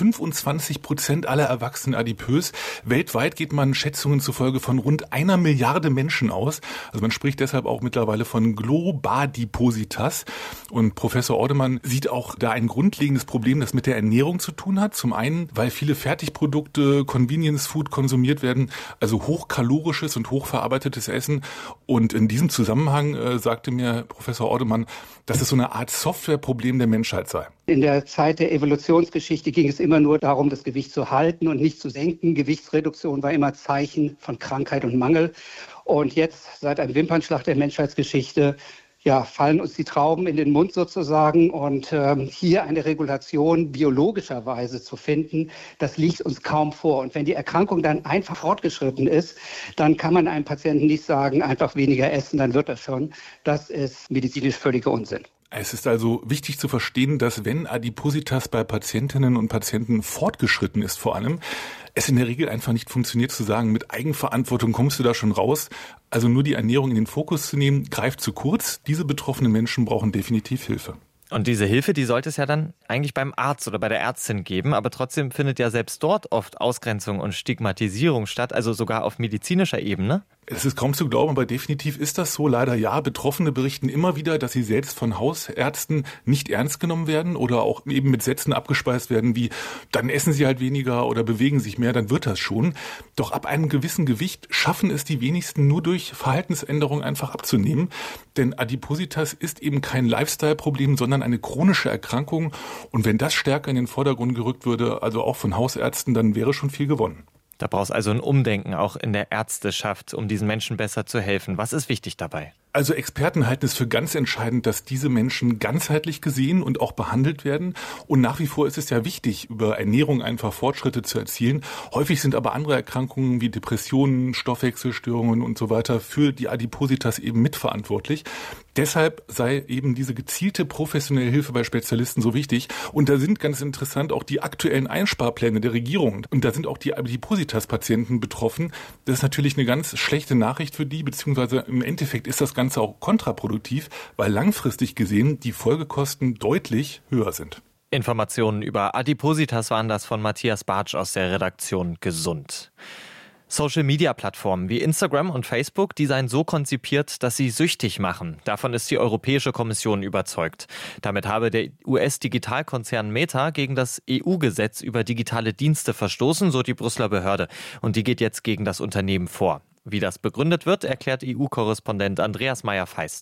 25% aller Erwachsenen adipös. Weltweit geht man Schätzungen zufolge von rund 1 Milliarde Menschen aus. Also man spricht deshalb auch mittlerweile von Globadipositas. Und Professor Ordemann sieht auch da ein grundlegendes Problem, das mit der Ernährung zu tun hat. Zum einen, weil viele Fertigprodukte, Convenience Food konsumiert werden, also hochkalorisches und hochverarbeitetes Essen. Und in diesem Zusammenhang sagte mir Professor Ordemann, dass es so eine Art Softwareproblem der Menschheit sei. In der Zeit der Evolutionsgeschichte ging es immer nur darum, das Gewicht zu halten und nicht zu senken. Gewichtsreduktion war immer Zeichen von Krankheit und Mangel. Und jetzt, seit einem Wimpernschlag der Menschheitsgeschichte, fallen uns die Trauben in den Mund sozusagen. Und hier eine Regulation biologischerweise zu finden, das liegt uns kaum vor. Und wenn die Erkrankung dann einfach fortgeschritten ist, dann kann man einem Patienten nicht sagen, einfach weniger essen, dann wird das schon. Das ist medizinisch völliger Unsinn. Es ist also wichtig zu verstehen, dass wenn Adipositas bei Patientinnen und Patienten fortgeschritten ist vor allem, es in der Regel einfach nicht funktioniert zu sagen, mit Eigenverantwortung kommst du da schon raus. Also nur die Ernährung in den Fokus zu nehmen, greift zu kurz. Diese betroffenen Menschen brauchen definitiv Hilfe. Und diese Hilfe, die sollte es ja dann eigentlich beim Arzt oder bei der Ärztin geben. Aber trotzdem findet ja selbst dort oft Ausgrenzung und Stigmatisierung statt, also sogar auf medizinischer Ebene. Es ist kaum zu glauben, aber definitiv ist das so. Leider ja. Betroffene berichten immer wieder, dass sie selbst von Hausärzten nicht ernst genommen werden oder auch eben mit Sätzen abgespeist werden wie, dann essen sie halt weniger oder bewegen sich mehr, dann wird das schon. Doch ab einem gewissen Gewicht schaffen es die wenigsten nur durch Verhaltensänderung einfach abzunehmen. Denn Adipositas ist eben kein Lifestyle-Problem, sondern eine chronische Erkrankung. Und wenn das stärker in den Vordergrund gerückt würde, also auch von Hausärzten, dann wäre schon viel gewonnen. Da brauchst also ein Umdenken auch in der Ärzteschaft, um diesen Menschen besser zu helfen. Was ist wichtig dabei? Also Experten halten es für ganz entscheidend, dass diese Menschen ganzheitlich gesehen und auch behandelt werden. Und nach wie vor ist es ja wichtig, über Ernährung einfach Fortschritte zu erzielen. Häufig sind aber andere Erkrankungen wie Depressionen, Stoffwechselstörungen und so weiter für die Adipositas eben mitverantwortlich. Deshalb sei eben diese gezielte professionelle Hilfe bei Spezialisten so wichtig. Und da sind ganz interessant auch die aktuellen Einsparpläne der Regierung. Und da sind auch die Adipositas-Patienten betroffen. Das ist natürlich eine ganz schlechte Nachricht für die, beziehungsweise im Endeffekt ist das Ganze auch kontraproduktiv, weil langfristig gesehen die Folgekosten deutlich höher sind. Informationen über Adipositas waren das von Matthias Bartsch aus der Redaktion Gesund. Social-Media-Plattformen wie Instagram und Facebook, die seien so konzipiert, dass sie süchtig machen. Davon ist die Europäische Kommission überzeugt. Damit habe der US-Digitalkonzern Meta gegen das EU-Gesetz über digitale Dienste verstoßen, so die Brüsseler Behörde. Und die geht jetzt gegen das Unternehmen vor. Wie das begründet wird, erklärt EU-Korrespondent Andreas Meyer-Feist.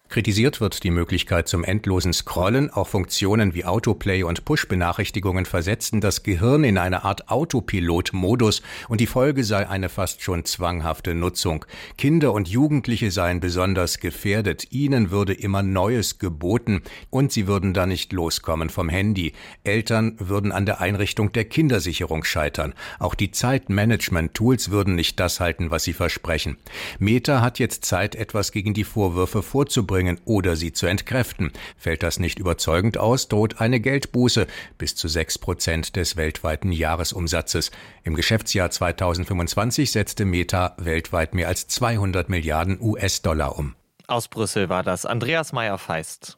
Kritisiert wird die Möglichkeit zum endlosen Scrollen. Auch Funktionen wie Autoplay und Push-Benachrichtigungen versetzten das Gehirn in eine Art Autopilot-Modus und die Folge sei eine fast schon zwanghafte Nutzung. Kinder und Jugendliche seien besonders gefährdet. Ihnen würde immer Neues geboten und sie würden da nicht loskommen vom Handy. Eltern würden an der Einrichtung der Kindersicherung scheitern. Auch die Zeitmanagement-Tools würden nicht das halten, was sie versprechen. Meta hat jetzt Zeit, etwas gegen die Vorwürfe vorzubringen oder sie zu entkräften. Fällt das nicht überzeugend aus, droht eine Geldbuße bis zu 6% des weltweiten Jahresumsatzes. Im Geschäftsjahr 2025 setzte Meta weltweit mehr als 200 Milliarden US-Dollar um. Aus Brüssel war das Andreas Meyer-Feist.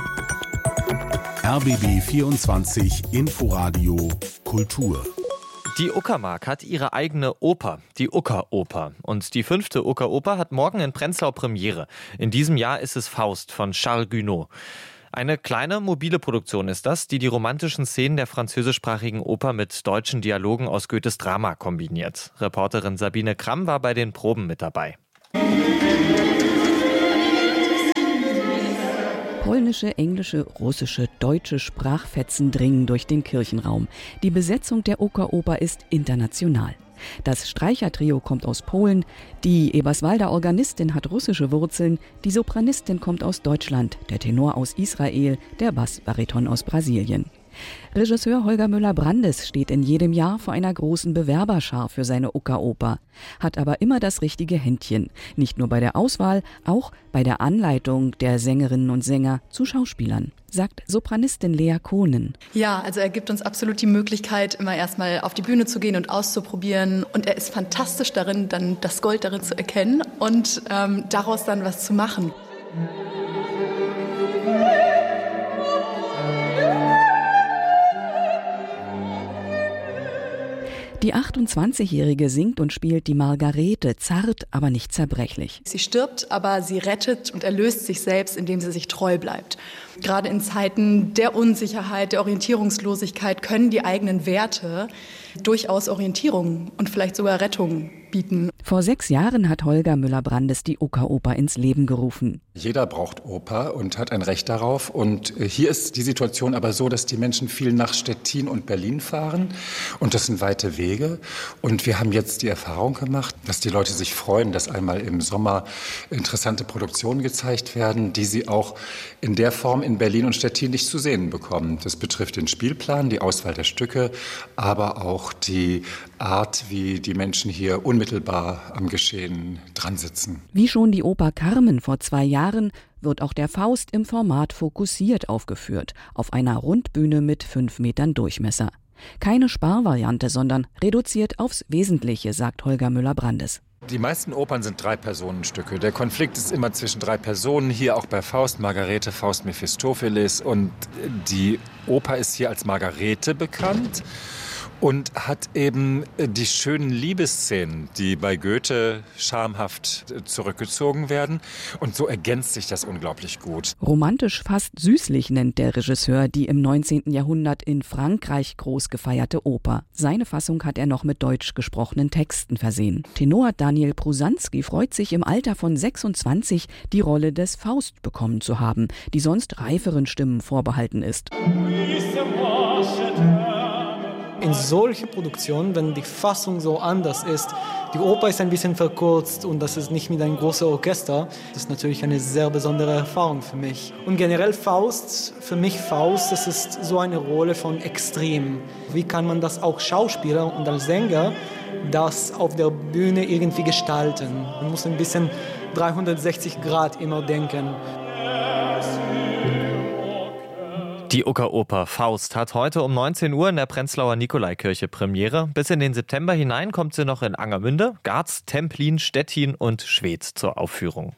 RBB 24 Inforadio Kultur. Die Uckermark hat ihre eigene Oper, die Uckeroper. Und die 5. Uckeroper hat morgen in Prenzlau Premiere. In diesem Jahr ist es Faust von Charles Gounod. Eine kleine, mobile Produktion ist das, die romantischen Szenen der französischsprachigen Oper mit deutschen Dialogen aus Goethes Drama kombiniert. Reporterin Sabine Kramm war bei den Proben mit dabei. Polnische, englische, russische, deutsche Sprachfetzen dringen durch den Kirchenraum. Die Besetzung der Uckeroper ist international. Das Streichertrio kommt aus Polen, die Eberswalder Organistin hat russische Wurzeln, die Sopranistin kommt aus Deutschland, der Tenor aus Israel, der Bassbariton aus Brasilien. Regisseur Holger Müller-Brandes steht in jedem Jahr vor einer großen Bewerberschar für seine Uckeroper, hat aber immer das richtige Händchen, nicht nur bei der Auswahl, auch bei der Anleitung der Sängerinnen und Sänger zu Schauspielern, sagt Sopranistin Lea Kohnen. Ja, also er gibt uns absolut die Möglichkeit, immer erstmal auf die Bühne zu gehen und auszuprobieren, und er ist fantastisch darin, dann das Gold darin zu erkennen und daraus dann was zu machen. Die 28-Jährige singt und spielt die Margarete, zart, aber nicht zerbrechlich. Sie stirbt, aber sie rettet und erlöst sich selbst, indem sie sich treu bleibt. Gerade in Zeiten der Unsicherheit, der Orientierungslosigkeit können die eigenen Werte durchaus Orientierung und vielleicht sogar Rettung bieten. Vor 6 Jahren hat Holger Müller-Brandes die Uckeroper ins Leben gerufen. Jeder braucht Oper und hat ein Recht darauf. Und hier ist die Situation aber so, dass die Menschen viel nach Stettin und Berlin fahren. Und das sind weite Wege. Und wir haben jetzt die Erfahrung gemacht, dass die Leute sich freuen, dass einmal im Sommer interessante Produktionen gezeigt werden, die sie auch in der Form in Berlin und Stettin nicht zu sehen bekommen. Das betrifft den Spielplan, die Auswahl der Stücke, aber auch die Art, wie die Menschen hier unmittelbar am Geschehen dran sitzen. Wie schon die Oper Carmen vor 2 Jahren wird auch der Faust im Format fokussiert aufgeführt, auf einer Rundbühne mit 5 Metern Durchmesser. Keine Sparvariante, sondern reduziert aufs Wesentliche, sagt Holger Müller-Brandes. Die meisten Opern sind 3-Personenstücke. Der Konflikt ist immer zwischen 3 Personen, hier auch bei Faust, Margarete, Faust, Mephistopheles. Und die Oper ist hier als Margarete bekannt und hat eben die schönen Liebesszenen, die bei Goethe schamhaft zurückgezogen werden. Und so ergänzt sich das unglaublich gut. Romantisch, fast süßlich nennt der Regisseur die im 19. Jahrhundert in Frankreich groß gefeierte Oper. Seine Fassung hat er noch mit deutsch gesprochenen Texten versehen. Tenor Daniel Prusanski freut sich im Alter von 26, die Rolle des Faust bekommen zu haben, die sonst reiferen Stimmen vorbehalten ist. In solchen Produktionen, wenn die Fassung so anders ist, die Oper ist ein bisschen verkürzt und das ist nicht mit einem großen Orchester, das ist natürlich eine sehr besondere Erfahrung für mich. Und generell Faust, für mich Faust, das ist so eine Rolle von Extrem. Wie kann man das auch Schauspieler und als Sänger das auf der Bühne irgendwie gestalten? Man muss ein bisschen 360 Grad immer denken. Die Uckeroper Faust hat heute um 19 Uhr in der Prenzlauer Nikolaikirche Premiere. Bis in den September hinein kommt sie noch in Angermünde, Garz, Templin, Stettin und Schwedt zur Aufführung.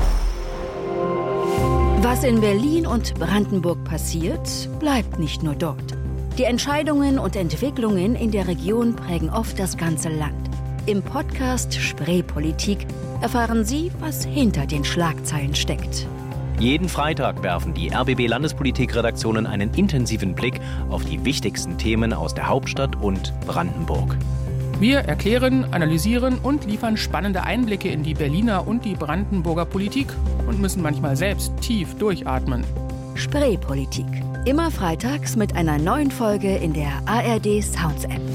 Was in Berlin und Brandenburg passiert, bleibt nicht nur dort. Die Entscheidungen und Entwicklungen in der Region prägen oft das ganze Land. Im Podcast Spreepolitik erfahren Sie, was hinter den Schlagzeilen steckt. Jeden Freitag werfen die RBB-Landespolitik-Redaktionen einen intensiven Blick auf die wichtigsten Themen aus der Hauptstadt und Brandenburg. Wir erklären, analysieren und liefern spannende Einblicke in die Berliner und die Brandenburger Politik und müssen manchmal selbst tief durchatmen. Spreepolitik. Immer freitags mit einer neuen Folge in der ARD Sounds App.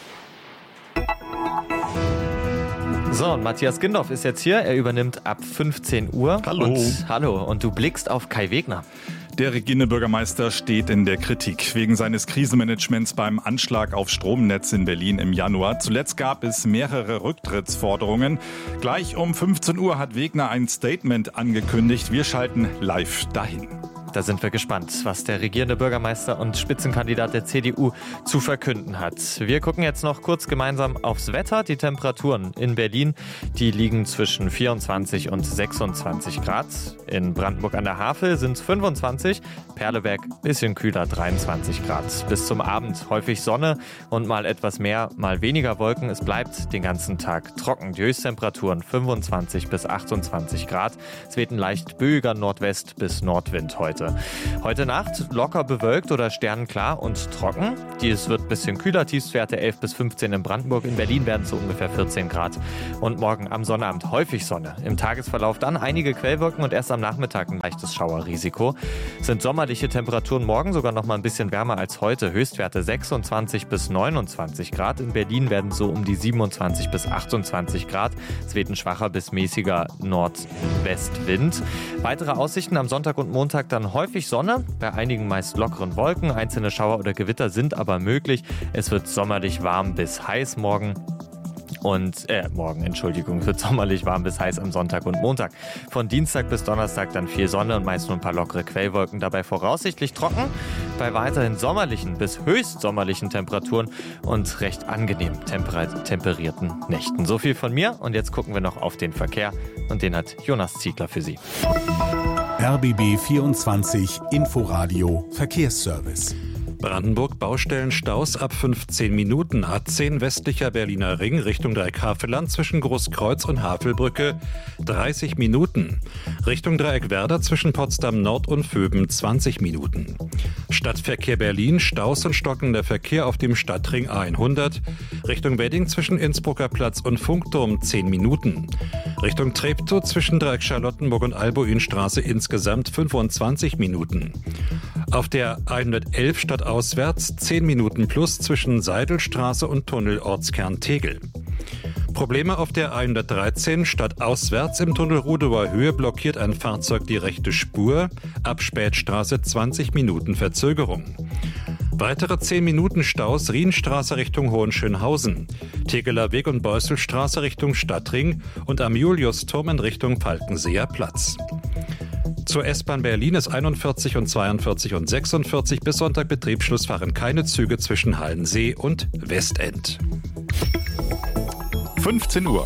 So, und Matthias Gindorf ist jetzt hier. Er übernimmt ab 15 Uhr. Hallo. Und du blickst auf Kai Wegner. Der regierende Bürgermeister steht in der Kritik wegen seines Krisenmanagements beim Anschlag auf Stromnetz in Berlin im Januar. Zuletzt gab es mehrere Rücktrittsforderungen. Gleich um 15 Uhr hat Wegner ein Statement angekündigt. Wir schalten live dahin. Da sind wir gespannt, was der regierende Bürgermeister und Spitzenkandidat der CDU zu verkünden hat. Wir gucken jetzt noch kurz gemeinsam aufs Wetter. Die Temperaturen in Berlin, die liegen zwischen 24 und 26 Grad. In Brandenburg an der Havel sind es 25, Perleberg bisschen kühler, 23 Grad. Bis zum Abend häufig Sonne und mal etwas mehr, mal weniger Wolken. Es bleibt den ganzen Tag trocken. Die Höchsttemperaturen 25 bis 28 Grad. Es weht ein leicht böiger Nordwest- bis Nordwind heute. Heute Nacht locker bewölkt oder sternenklar und trocken. Es wird ein bisschen kühler, Tiefstwerte 11 bis 15 in Brandenburg. In Berlin werden es so ungefähr 14 Grad. Und morgen am Sonnabend häufig Sonne. Im Tagesverlauf dann einige Quellwolken und erst am Nachmittag ein leichtes Schauerrisiko. Sind sommerliche Temperaturen morgen sogar noch mal ein bisschen wärmer als heute. Höchstwerte 26 bis 29 Grad. In Berlin werden es so um die 27 bis 28 Grad. Es weht ein schwacher bis mäßiger Nordwestwind. Weitere Aussichten am Sonntag und Montag dann häufig Sonne, bei einigen meist lockeren Wolken. Einzelne Schauer oder Gewitter sind aber möglich. Es wird sommerlich warm bis heiß morgen. Es wird sommerlich warm bis heiß am Sonntag und Montag. Von Dienstag bis Donnerstag dann viel Sonne und meist nur ein paar lockere Quellwolken. Dabei voraussichtlich trocken, bei weiterhin sommerlichen bis höchst sommerlichen Temperaturen und recht angenehm temperierten Nächten. So viel von mir und jetzt gucken wir noch auf den Verkehr und den hat Jonas Ziegler für Sie. RBB 24 Inforadio Verkehrsservice. Brandenburg Baustellenstaus ab 15 Minuten. A10 westlicher Berliner Ring Richtung Dreieck Havelland zwischen Großkreuz und Havelbrücke 30 Minuten. Richtung Dreieck Werder zwischen Potsdam Nord und Vöben 20 Minuten. Stadtverkehr Berlin, Staus und stockender Verkehr auf dem Stadtring A100. Richtung Wedding zwischen Innsbrucker Platz und Funkturm 10 Minuten. Richtung Treptow zwischen Dreieck Charlottenburg und Albuinstraße insgesamt 25 Minuten. Auf der 111 stadtauswärts 10 Minuten plus zwischen Seidelstraße und Tunnel Ortskern Tegel. Probleme auf der 113 stadtauswärts im Tunnel Rudower Höhe blockiert ein Fahrzeug die rechte Spur. Ab Spätstraße 20 Minuten Verzögerung. Weitere 10 Minuten Staus Rienstraße Richtung Hohenschönhausen, Tegeler Weg und Beusselstraße Richtung Stadtring und am Juliusturm in Richtung Falkenseer Platz. Zur S-Bahn Berlin ist 41 und 42 und 46 bis Sonntag Betriebsschluss fahren keine Züge zwischen Hallensee und Westend. 15 Uhr.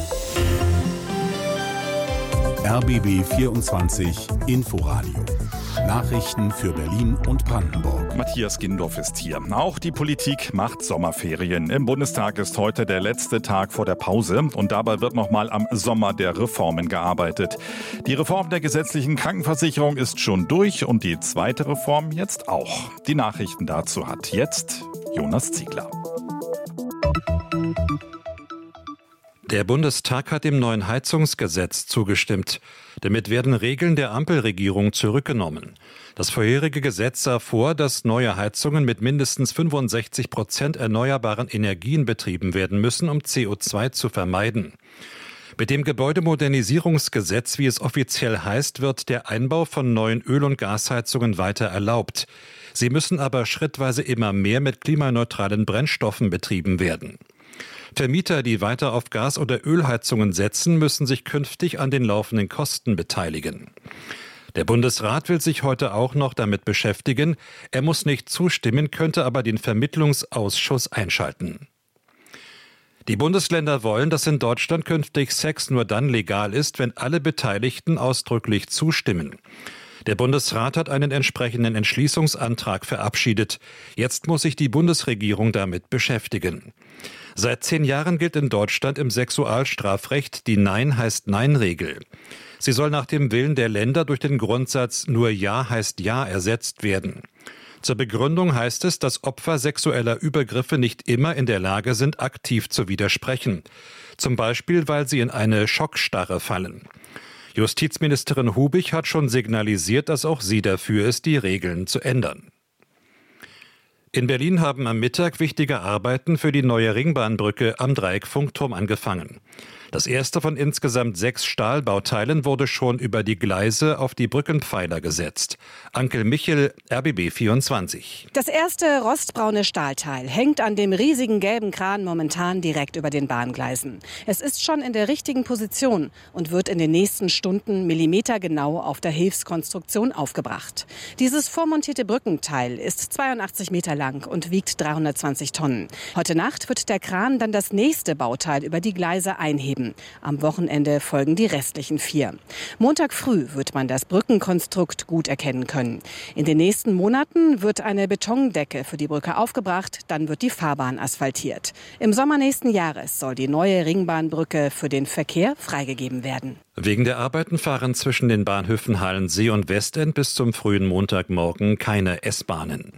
RBB 24 Inforadio. Nachrichten für Berlin und Brandenburg. Matthias Gindorf ist hier. Auch die Politik macht Sommerferien. Im Bundestag ist heute der letzte Tag vor der Pause und dabei wird nochmal am Sommer der Reformen gearbeitet. Die Reform der gesetzlichen Krankenversicherung ist schon durch und die zweite Reform jetzt auch. Die Nachrichten dazu hat jetzt Jonas Ziegler. Der Bundestag hat dem neuen Heizungsgesetz zugestimmt. Damit werden Regeln der Ampelregierung zurückgenommen. Das vorherige Gesetz sah vor, dass neue Heizungen mit mindestens 65% erneuerbaren Energien betrieben werden müssen, um CO2 zu vermeiden. Mit dem Gebäudemodernisierungsgesetz, wie es offiziell heißt, wird der Einbau von neuen Öl- und Gasheizungen weiter erlaubt. Sie müssen aber schrittweise immer mehr mit klimaneutralen Brennstoffen betrieben werden. Vermieter, die weiter auf Gas- oder Ölheizungen setzen, müssen sich künftig an den laufenden Kosten beteiligen. Der Bundesrat will sich heute auch noch damit beschäftigen. Er muss nicht zustimmen, könnte aber den Vermittlungsausschuss einschalten. Die Bundesländer wollen, dass in Deutschland künftig Sex nur dann legal ist, wenn alle Beteiligten ausdrücklich zustimmen. Der Bundesrat hat einen entsprechenden Entschließungsantrag verabschiedet. Jetzt muss sich die Bundesregierung damit beschäftigen. Seit 10 Jahren gilt in Deutschland im Sexualstrafrecht die Nein heißt Nein-Regel. Sie soll nach dem Willen der Länder durch den Grundsatz nur Ja heißt Ja ersetzt werden. Zur Begründung heißt es, dass Opfer sexueller Übergriffe nicht immer in der Lage sind, aktiv zu widersprechen. Zum Beispiel, weil sie in eine Schockstarre fallen. Justizministerin Hubig hat schon signalisiert, dass auch sie dafür ist, die Regeln zu ändern. In Berlin haben am Mittag wichtige Arbeiten für die neue Ringbahnbrücke am Dreieckfunkturm angefangen. Das erste von insgesamt 6 Stahlbauteilen wurde schon über die Gleise auf die Brückenpfeiler gesetzt. Ankel Michel, RBB 24. Das erste rostbraune Stahlteil hängt an dem riesigen gelben Kran momentan direkt über den Bahngleisen. Es ist schon in der richtigen Position und wird in den nächsten Stunden millimetergenau auf der Hilfskonstruktion aufgebracht. Dieses vormontierte Brückenteil ist 82 Meter lang und wiegt 320 Tonnen. Heute Nacht wird der Kran dann das nächste Bauteil über die Gleise einheben. Am Wochenende folgen die restlichen 4. Montag früh wird man das Brückenkonstrukt gut erkennen können. In den nächsten Monaten wird eine Betondecke für die Brücke aufgebracht, dann wird die Fahrbahn asphaltiert. Im Sommer nächsten Jahres soll die neue Ringbahnbrücke für den Verkehr freigegeben werden. Wegen der Arbeiten fahren zwischen den Bahnhöfen Halensee und Westend bis zum frühen Montagmorgen keine S-Bahnen.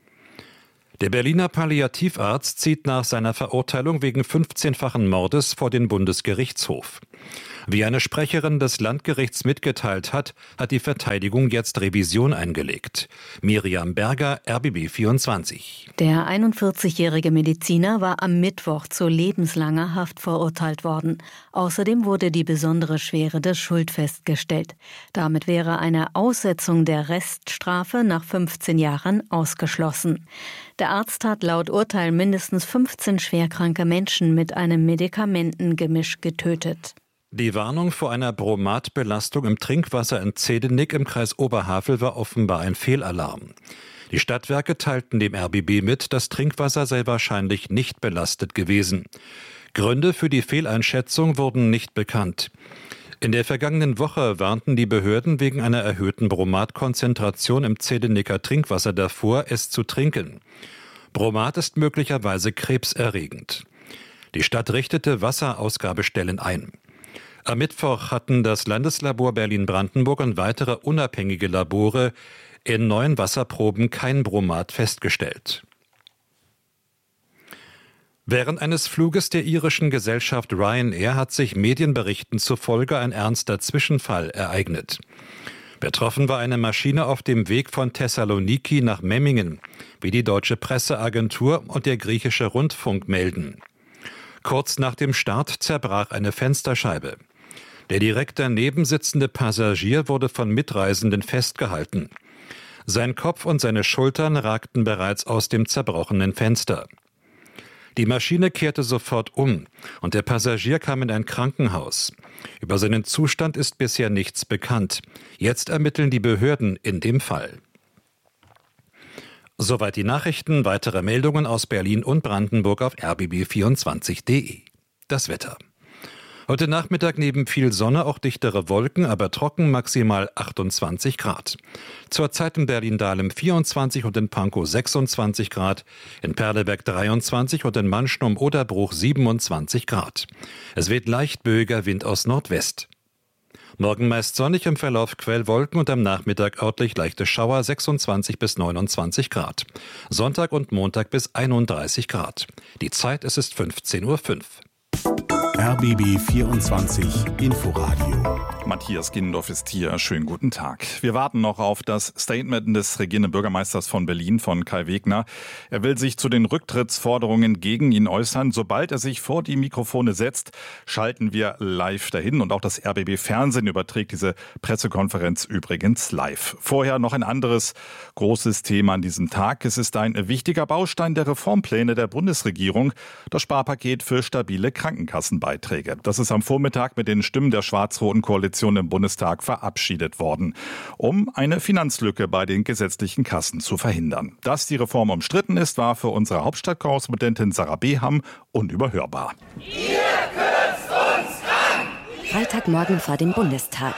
Der Berliner Palliativarzt zieht nach seiner Verurteilung wegen 15-fachen Mordes vor den Bundesgerichtshof. Wie eine Sprecherin des Landgerichts mitgeteilt hat, hat die Verteidigung jetzt Revision eingelegt. Miriam Berger, RBB 24. Der 41-jährige Mediziner war am Mittwoch zu lebenslanger Haft verurteilt worden. Außerdem wurde die besondere Schwere der Schuld festgestellt. Damit wäre eine Aussetzung der Reststrafe nach 15 Jahren ausgeschlossen. Der Arzt hat laut Urteil mindestens 15 schwerkranke Menschen mit einem Medikamentengemisch getötet. Die Warnung vor einer Bromatbelastung im Trinkwasser in Zehdenick im Kreis Oberhavel war offenbar ein Fehlalarm. Die Stadtwerke teilten dem RBB mit, das Trinkwasser sei wahrscheinlich nicht belastet gewesen. Gründe für die Fehleinschätzung wurden nicht bekannt. In der vergangenen Woche warnten die Behörden wegen einer erhöhten Bromatkonzentration im Zehdenicker Trinkwasser davor, es zu trinken. Bromat ist möglicherweise krebserregend. Die Stadt richtete Wasserausgabestellen ein. Am Mittwoch hatten das Landeslabor Berlin-Brandenburg und weitere unabhängige Labore in 9 Wasserproben kein Bromat festgestellt. Während eines Fluges der irischen Gesellschaft Ryanair hat sich Medienberichten zufolge ein ernster Zwischenfall ereignet. Betroffen war eine Maschine auf dem Weg von Thessaloniki nach Memmingen, wie die deutsche Presseagentur und der griechische Rundfunk melden. Kurz nach dem Start zerbrach eine Fensterscheibe. Der direkt daneben sitzende Passagier wurde von Mitreisenden festgehalten. Sein Kopf und seine Schultern ragten bereits aus dem zerbrochenen Fenster. Die Maschine kehrte sofort um und der Passagier kam in ein Krankenhaus. Über seinen Zustand ist bisher nichts bekannt. Jetzt ermitteln die Behörden in dem Fall. Soweit die Nachrichten. Weitere Meldungen aus Berlin und Brandenburg auf rbb24.de. Das Wetter. Heute Nachmittag neben viel Sonne auch dichtere Wolken, aber trocken, maximal 28 Grad. Zurzeit in Berlin-Dahlem 24 und in Pankow 26 Grad, in Perleberg 23 und in Mannschnum-Oderbruch 27 Grad. Es weht leicht böiger Wind aus Nordwest. Morgen meist sonnig, im Verlauf Quellwolken und am Nachmittag örtlich leichte Schauer 26 bis 29 Grad. Sonntag und Montag bis 31 Grad. Die Zeit, es ist 15:05 Uhr. RBB 24 Inforadio. Matthias Ginndorf ist hier. Schönen guten Tag. Wir warten noch auf das Statement des regierenden Bürgermeisters von Berlin, von Kai Wegner. Er will sich zu den Rücktrittsforderungen gegen ihn äußern. Sobald er sich vor die Mikrofone setzt, schalten wir live dahin. Und auch das RBB Fernsehen überträgt diese Pressekonferenz übrigens live. Vorher noch ein anderes großes Thema an diesem Tag. Es ist ein wichtiger Baustein der Reformpläne der Bundesregierung, das Sparpaket für stabile Krankenkassenbeiträge. Das ist am Vormittag mit den Stimmen der schwarz-roten Koalition im Bundestag verabschiedet worden, um eine Finanzlücke bei den gesetzlichen Kassen zu verhindern. Dass die Reform umstritten ist, war für unsere Hauptstadtkorrespondentin Sarah Beham unüberhörbar. Ihr kürzt uns krank! Freitagmorgen vor dem Bundestag.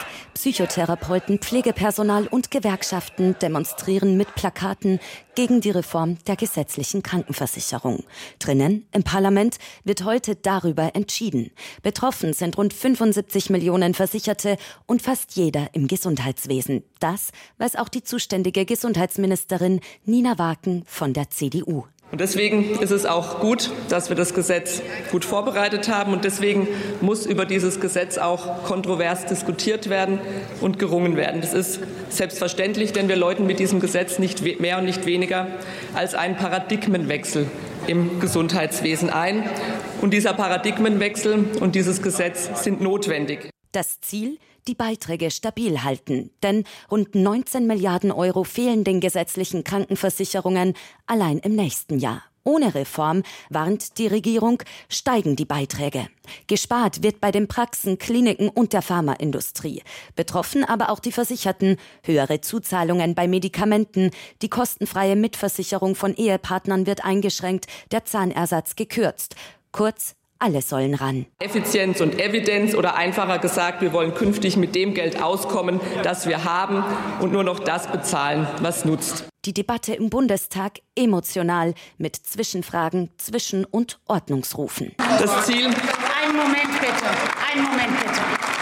Psychotherapeuten, Pflegepersonal und Gewerkschaften demonstrieren mit Plakaten gegen die Reform der gesetzlichen Krankenversicherung. Drinnen im Parlament wird heute darüber entschieden. Betroffen sind rund 75 Millionen Versicherte und fast jeder im Gesundheitswesen. Das weiß auch die zuständige Gesundheitsministerin Nina Waken von der CDU. Und deswegen ist es auch gut, dass wir das Gesetz gut vorbereitet haben. Und deswegen muss über dieses Gesetz auch kontrovers diskutiert werden und gerungen werden. Das ist selbstverständlich, denn wir läuten mit diesem Gesetz nicht mehr und nicht weniger als einen Paradigmenwechsel im Gesundheitswesen ein. Und dieser Paradigmenwechsel und dieses Gesetz sind notwendig. Das Ziel? Die Beiträge stabil halten. Denn rund 19 Milliarden Euro fehlen den gesetzlichen Krankenversicherungen allein im nächsten Jahr. Ohne Reform, warnt die Regierung, steigen die Beiträge. Gespart wird bei den Praxen, Kliniken und der Pharmaindustrie. Betroffen aber auch die Versicherten. Höhere Zuzahlungen bei Medikamenten, die kostenfreie Mitversicherung von Ehepartnern wird eingeschränkt, der Zahnersatz gekürzt. Kurz, alle sollen ran. Effizienz und Evidenz oder einfacher gesagt, wir wollen künftig mit dem Geld auskommen, das wir haben und nur noch das bezahlen, was nutzt. Die Debatte im Bundestag emotional mit Zwischenfragen, Zwischen- und Ordnungsrufen. Das Ziel. Einen Moment bitte.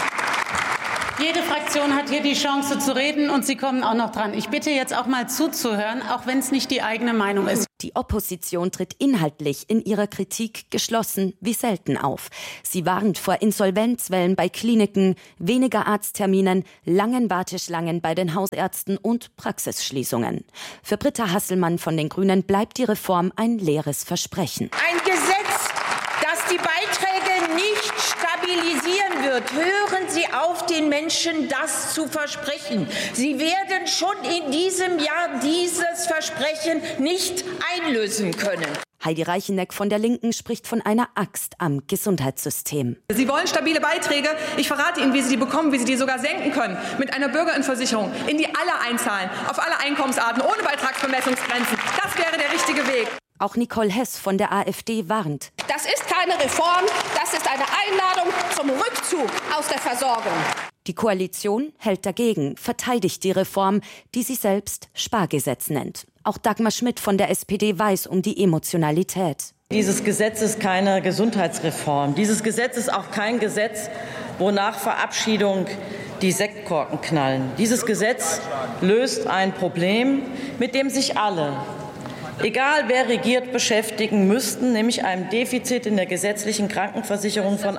Jede Fraktion hat hier die Chance zu reden und Sie kommen auch noch dran. Ich bitte jetzt auch mal zuzuhören, auch wenn es nicht die eigene Meinung ist. Die Opposition tritt inhaltlich in ihrer Kritik geschlossen wie selten auf. Sie warnt vor Insolvenzwellen bei Kliniken, weniger Arztterminen, langen Warteschlangen bei den Hausärzten und Praxisschließungen. Für Britta Hasselmann von den Grünen bleibt die Reform ein leeres Versprechen. Ein Gesetz, das die Beiträge nicht stabilisieren wird. Hören Sie auf, den Menschen das zu versprechen. Sie werden schon in diesem Jahr dieses Versprechen nicht einlösen können. Heidi Reicheneck von der Linken spricht von einer Axt am Gesundheitssystem. Sie wollen stabile Beiträge. Ich verrate Ihnen, wie Sie die bekommen, wie Sie die sogar senken können. Mit einer Bürgerinnenversicherung, in die alle einzahlen, auf alle Einkommensarten, ohne Beitragsbemessungsgrenzen. Das wäre der richtige Weg. Auch Nicole Hess von der AfD warnt. Das ist keine Reform, das ist eine Einladung zum Rückzug aus der Versorgung. Die Koalition hält dagegen, verteidigt die Reform, die sie selbst Spargesetz nennt. Auch Dagmar Schmidt von der SPD weiß um die Emotionalität. Dieses Gesetz ist keine Gesundheitsreform. Dieses Gesetz ist auch kein Gesetz, wo nach Verabschiedung die Sektkorken knallen. Dieses Gesetz löst ein Problem, mit dem sich alle, egal wer regiert, beschäftigen müssten, nämlich einem Defizit in der gesetzlichen Krankenversicherung von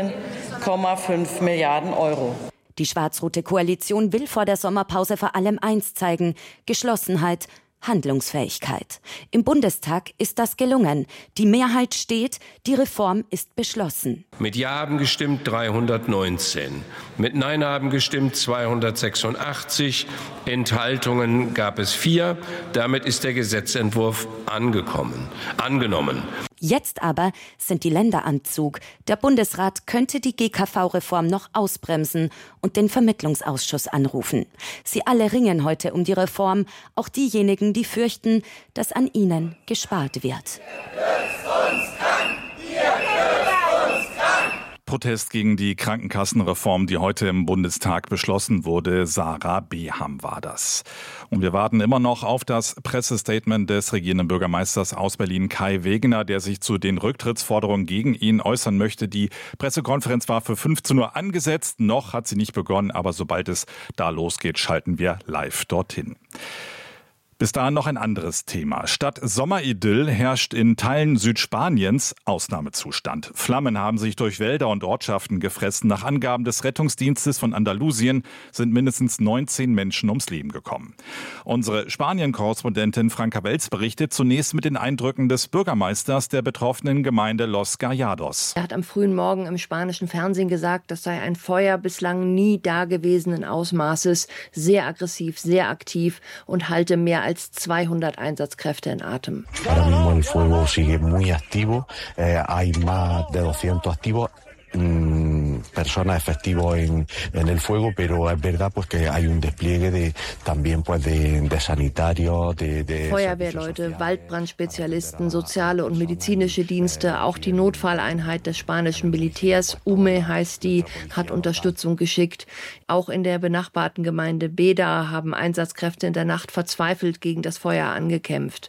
18,5 Milliarden Euro. Die schwarz-rote Koalition will vor der Sommerpause vor allem eins zeigen: Geschlossenheit, Handlungsfähigkeit. Im Bundestag ist das gelungen. Die Mehrheit steht, die Reform ist beschlossen. Mit Ja haben gestimmt 319, mit Nein haben gestimmt 286, Enthaltungen gab es 4. Damit ist der Gesetzentwurf angenommen. Jetzt aber sind die Länder am Zug. Der Bundesrat könnte die GKV-Reform noch ausbremsen und den Vermittlungsausschuss anrufen. Sie alle ringen heute um die Reform, auch diejenigen, die fürchten, dass an ihnen gespart wird. Protest gegen die Krankenkassenreform, die heute im Bundestag beschlossen wurde. Sarah Beham war das. Und wir warten immer noch auf das Pressestatement des regierenden Bürgermeisters aus Berlin, Kai Wegener, der sich zu den Rücktrittsforderungen gegen ihn äußern möchte. Die Pressekonferenz war für 15 Uhr angesetzt. Noch hat sie nicht begonnen, aber sobald es da losgeht, schalten wir live dorthin. Bis dahin noch ein anderes Thema. Statt Sommeridyll herrscht in Teilen Südspaniens Ausnahmezustand. Flammen haben sich durch Wälder und Ortschaften gefressen. Nach Angaben des Rettungsdienstes von Andalusien sind mindestens 19 Menschen ums Leben gekommen. Unsere Spanien-Korrespondentin Franka Welz berichtet zunächst mit den Eindrücken des Bürgermeisters der betroffenen Gemeinde Los Gallados. Er hat am frühen Morgen im spanischen Fernsehen gesagt, das sei ein Feuer bislang nie dagewesenen Ausmaßes, sehr aggressiv, sehr aktiv und halte mehr als 200 Einsatzkräfte in Atem. Ahora mismo el fuego sigue muy activo, hay más de 200 activos. personas efectivos en el fuego, pero es verdad pues que hay un despliegue de también pues de sanitarios, de Feuerwehrleute, Waldbrandspezialisten, soziale und medizinische Dienste, auch die Notfalleinheit des spanischen Militärs, UME heißt die, hat Unterstützung geschickt. Auch in der benachbarten Gemeinde Beda haben Einsatzkräfte in der Nacht verzweifelt gegen das Feuer angekämpft.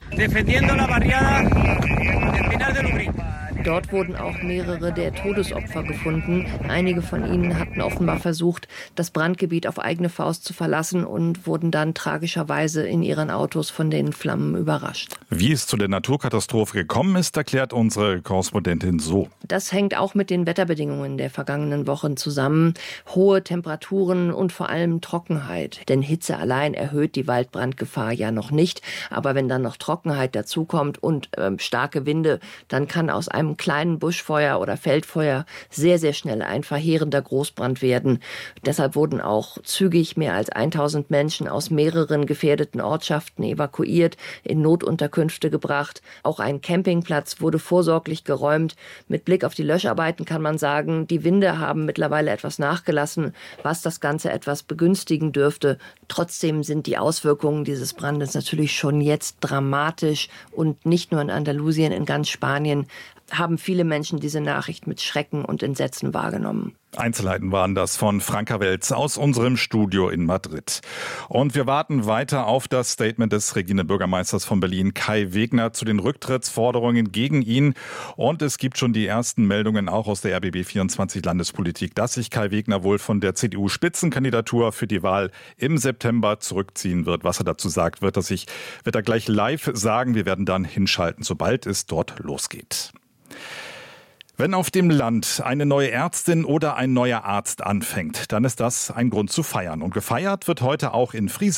Dort wurden auch mehrere der Todesopfer gefunden. Einige von ihnen hatten offenbar versucht, das Brandgebiet auf eigene Faust zu verlassen und wurden dann tragischerweise in ihren Autos von den Flammen überrascht. Wie es zu der Naturkatastrophe gekommen ist, erklärt unsere Korrespondentin so. Das hängt auch mit den Wetterbedingungen der vergangenen Wochen zusammen. Hohe Temperaturen und vor allem Trockenheit. Denn Hitze allein erhöht die Waldbrandgefahr ja noch nicht. Aber wenn dann noch Trockenheit dazukommt und starke Winde, dann kann aus einem kleinen Buschfeuer oder Feldfeuer sehr, sehr schnell ein verheerender Großbrand werden. Deshalb wurden auch zügig mehr als 1000 Menschen aus mehreren gefährdeten Ortschaften evakuiert, in Notunterkünfte gebracht. Auch ein Campingplatz wurde vorsorglich geräumt. Mit Blick auf die Löscharbeiten kann man sagen, die Winde haben mittlerweile etwas nachgelassen, was das Ganze etwas begünstigen dürfte. Trotzdem sind die Auswirkungen dieses Brandes natürlich schon jetzt dramatisch und nicht nur in Andalusien, in ganz Spanien haben viele Menschen diese Nachricht mit Schrecken und Entsetzen wahrgenommen. Einzelheiten waren das von Franka Welz aus unserem Studio in Madrid. Und wir warten weiter auf das Statement des regierenden Bürgermeisters von Berlin, Kai Wegner, zu den Rücktrittsforderungen gegen ihn. Und es gibt schon die ersten Meldungen auch aus der RBB 24 Landespolitik, dass sich Kai Wegner wohl von der CDU-Spitzenkandidatur für die Wahl im September zurückziehen wird. Was er dazu sagt, wird er gleich live sagen. Wir werden dann hinschalten, sobald es dort losgeht. Wenn auf dem Land eine neue Ärztin oder ein neuer Arzt anfängt, dann ist das ein Grund zu feiern. Und gefeiert wird heute auch in Friesland.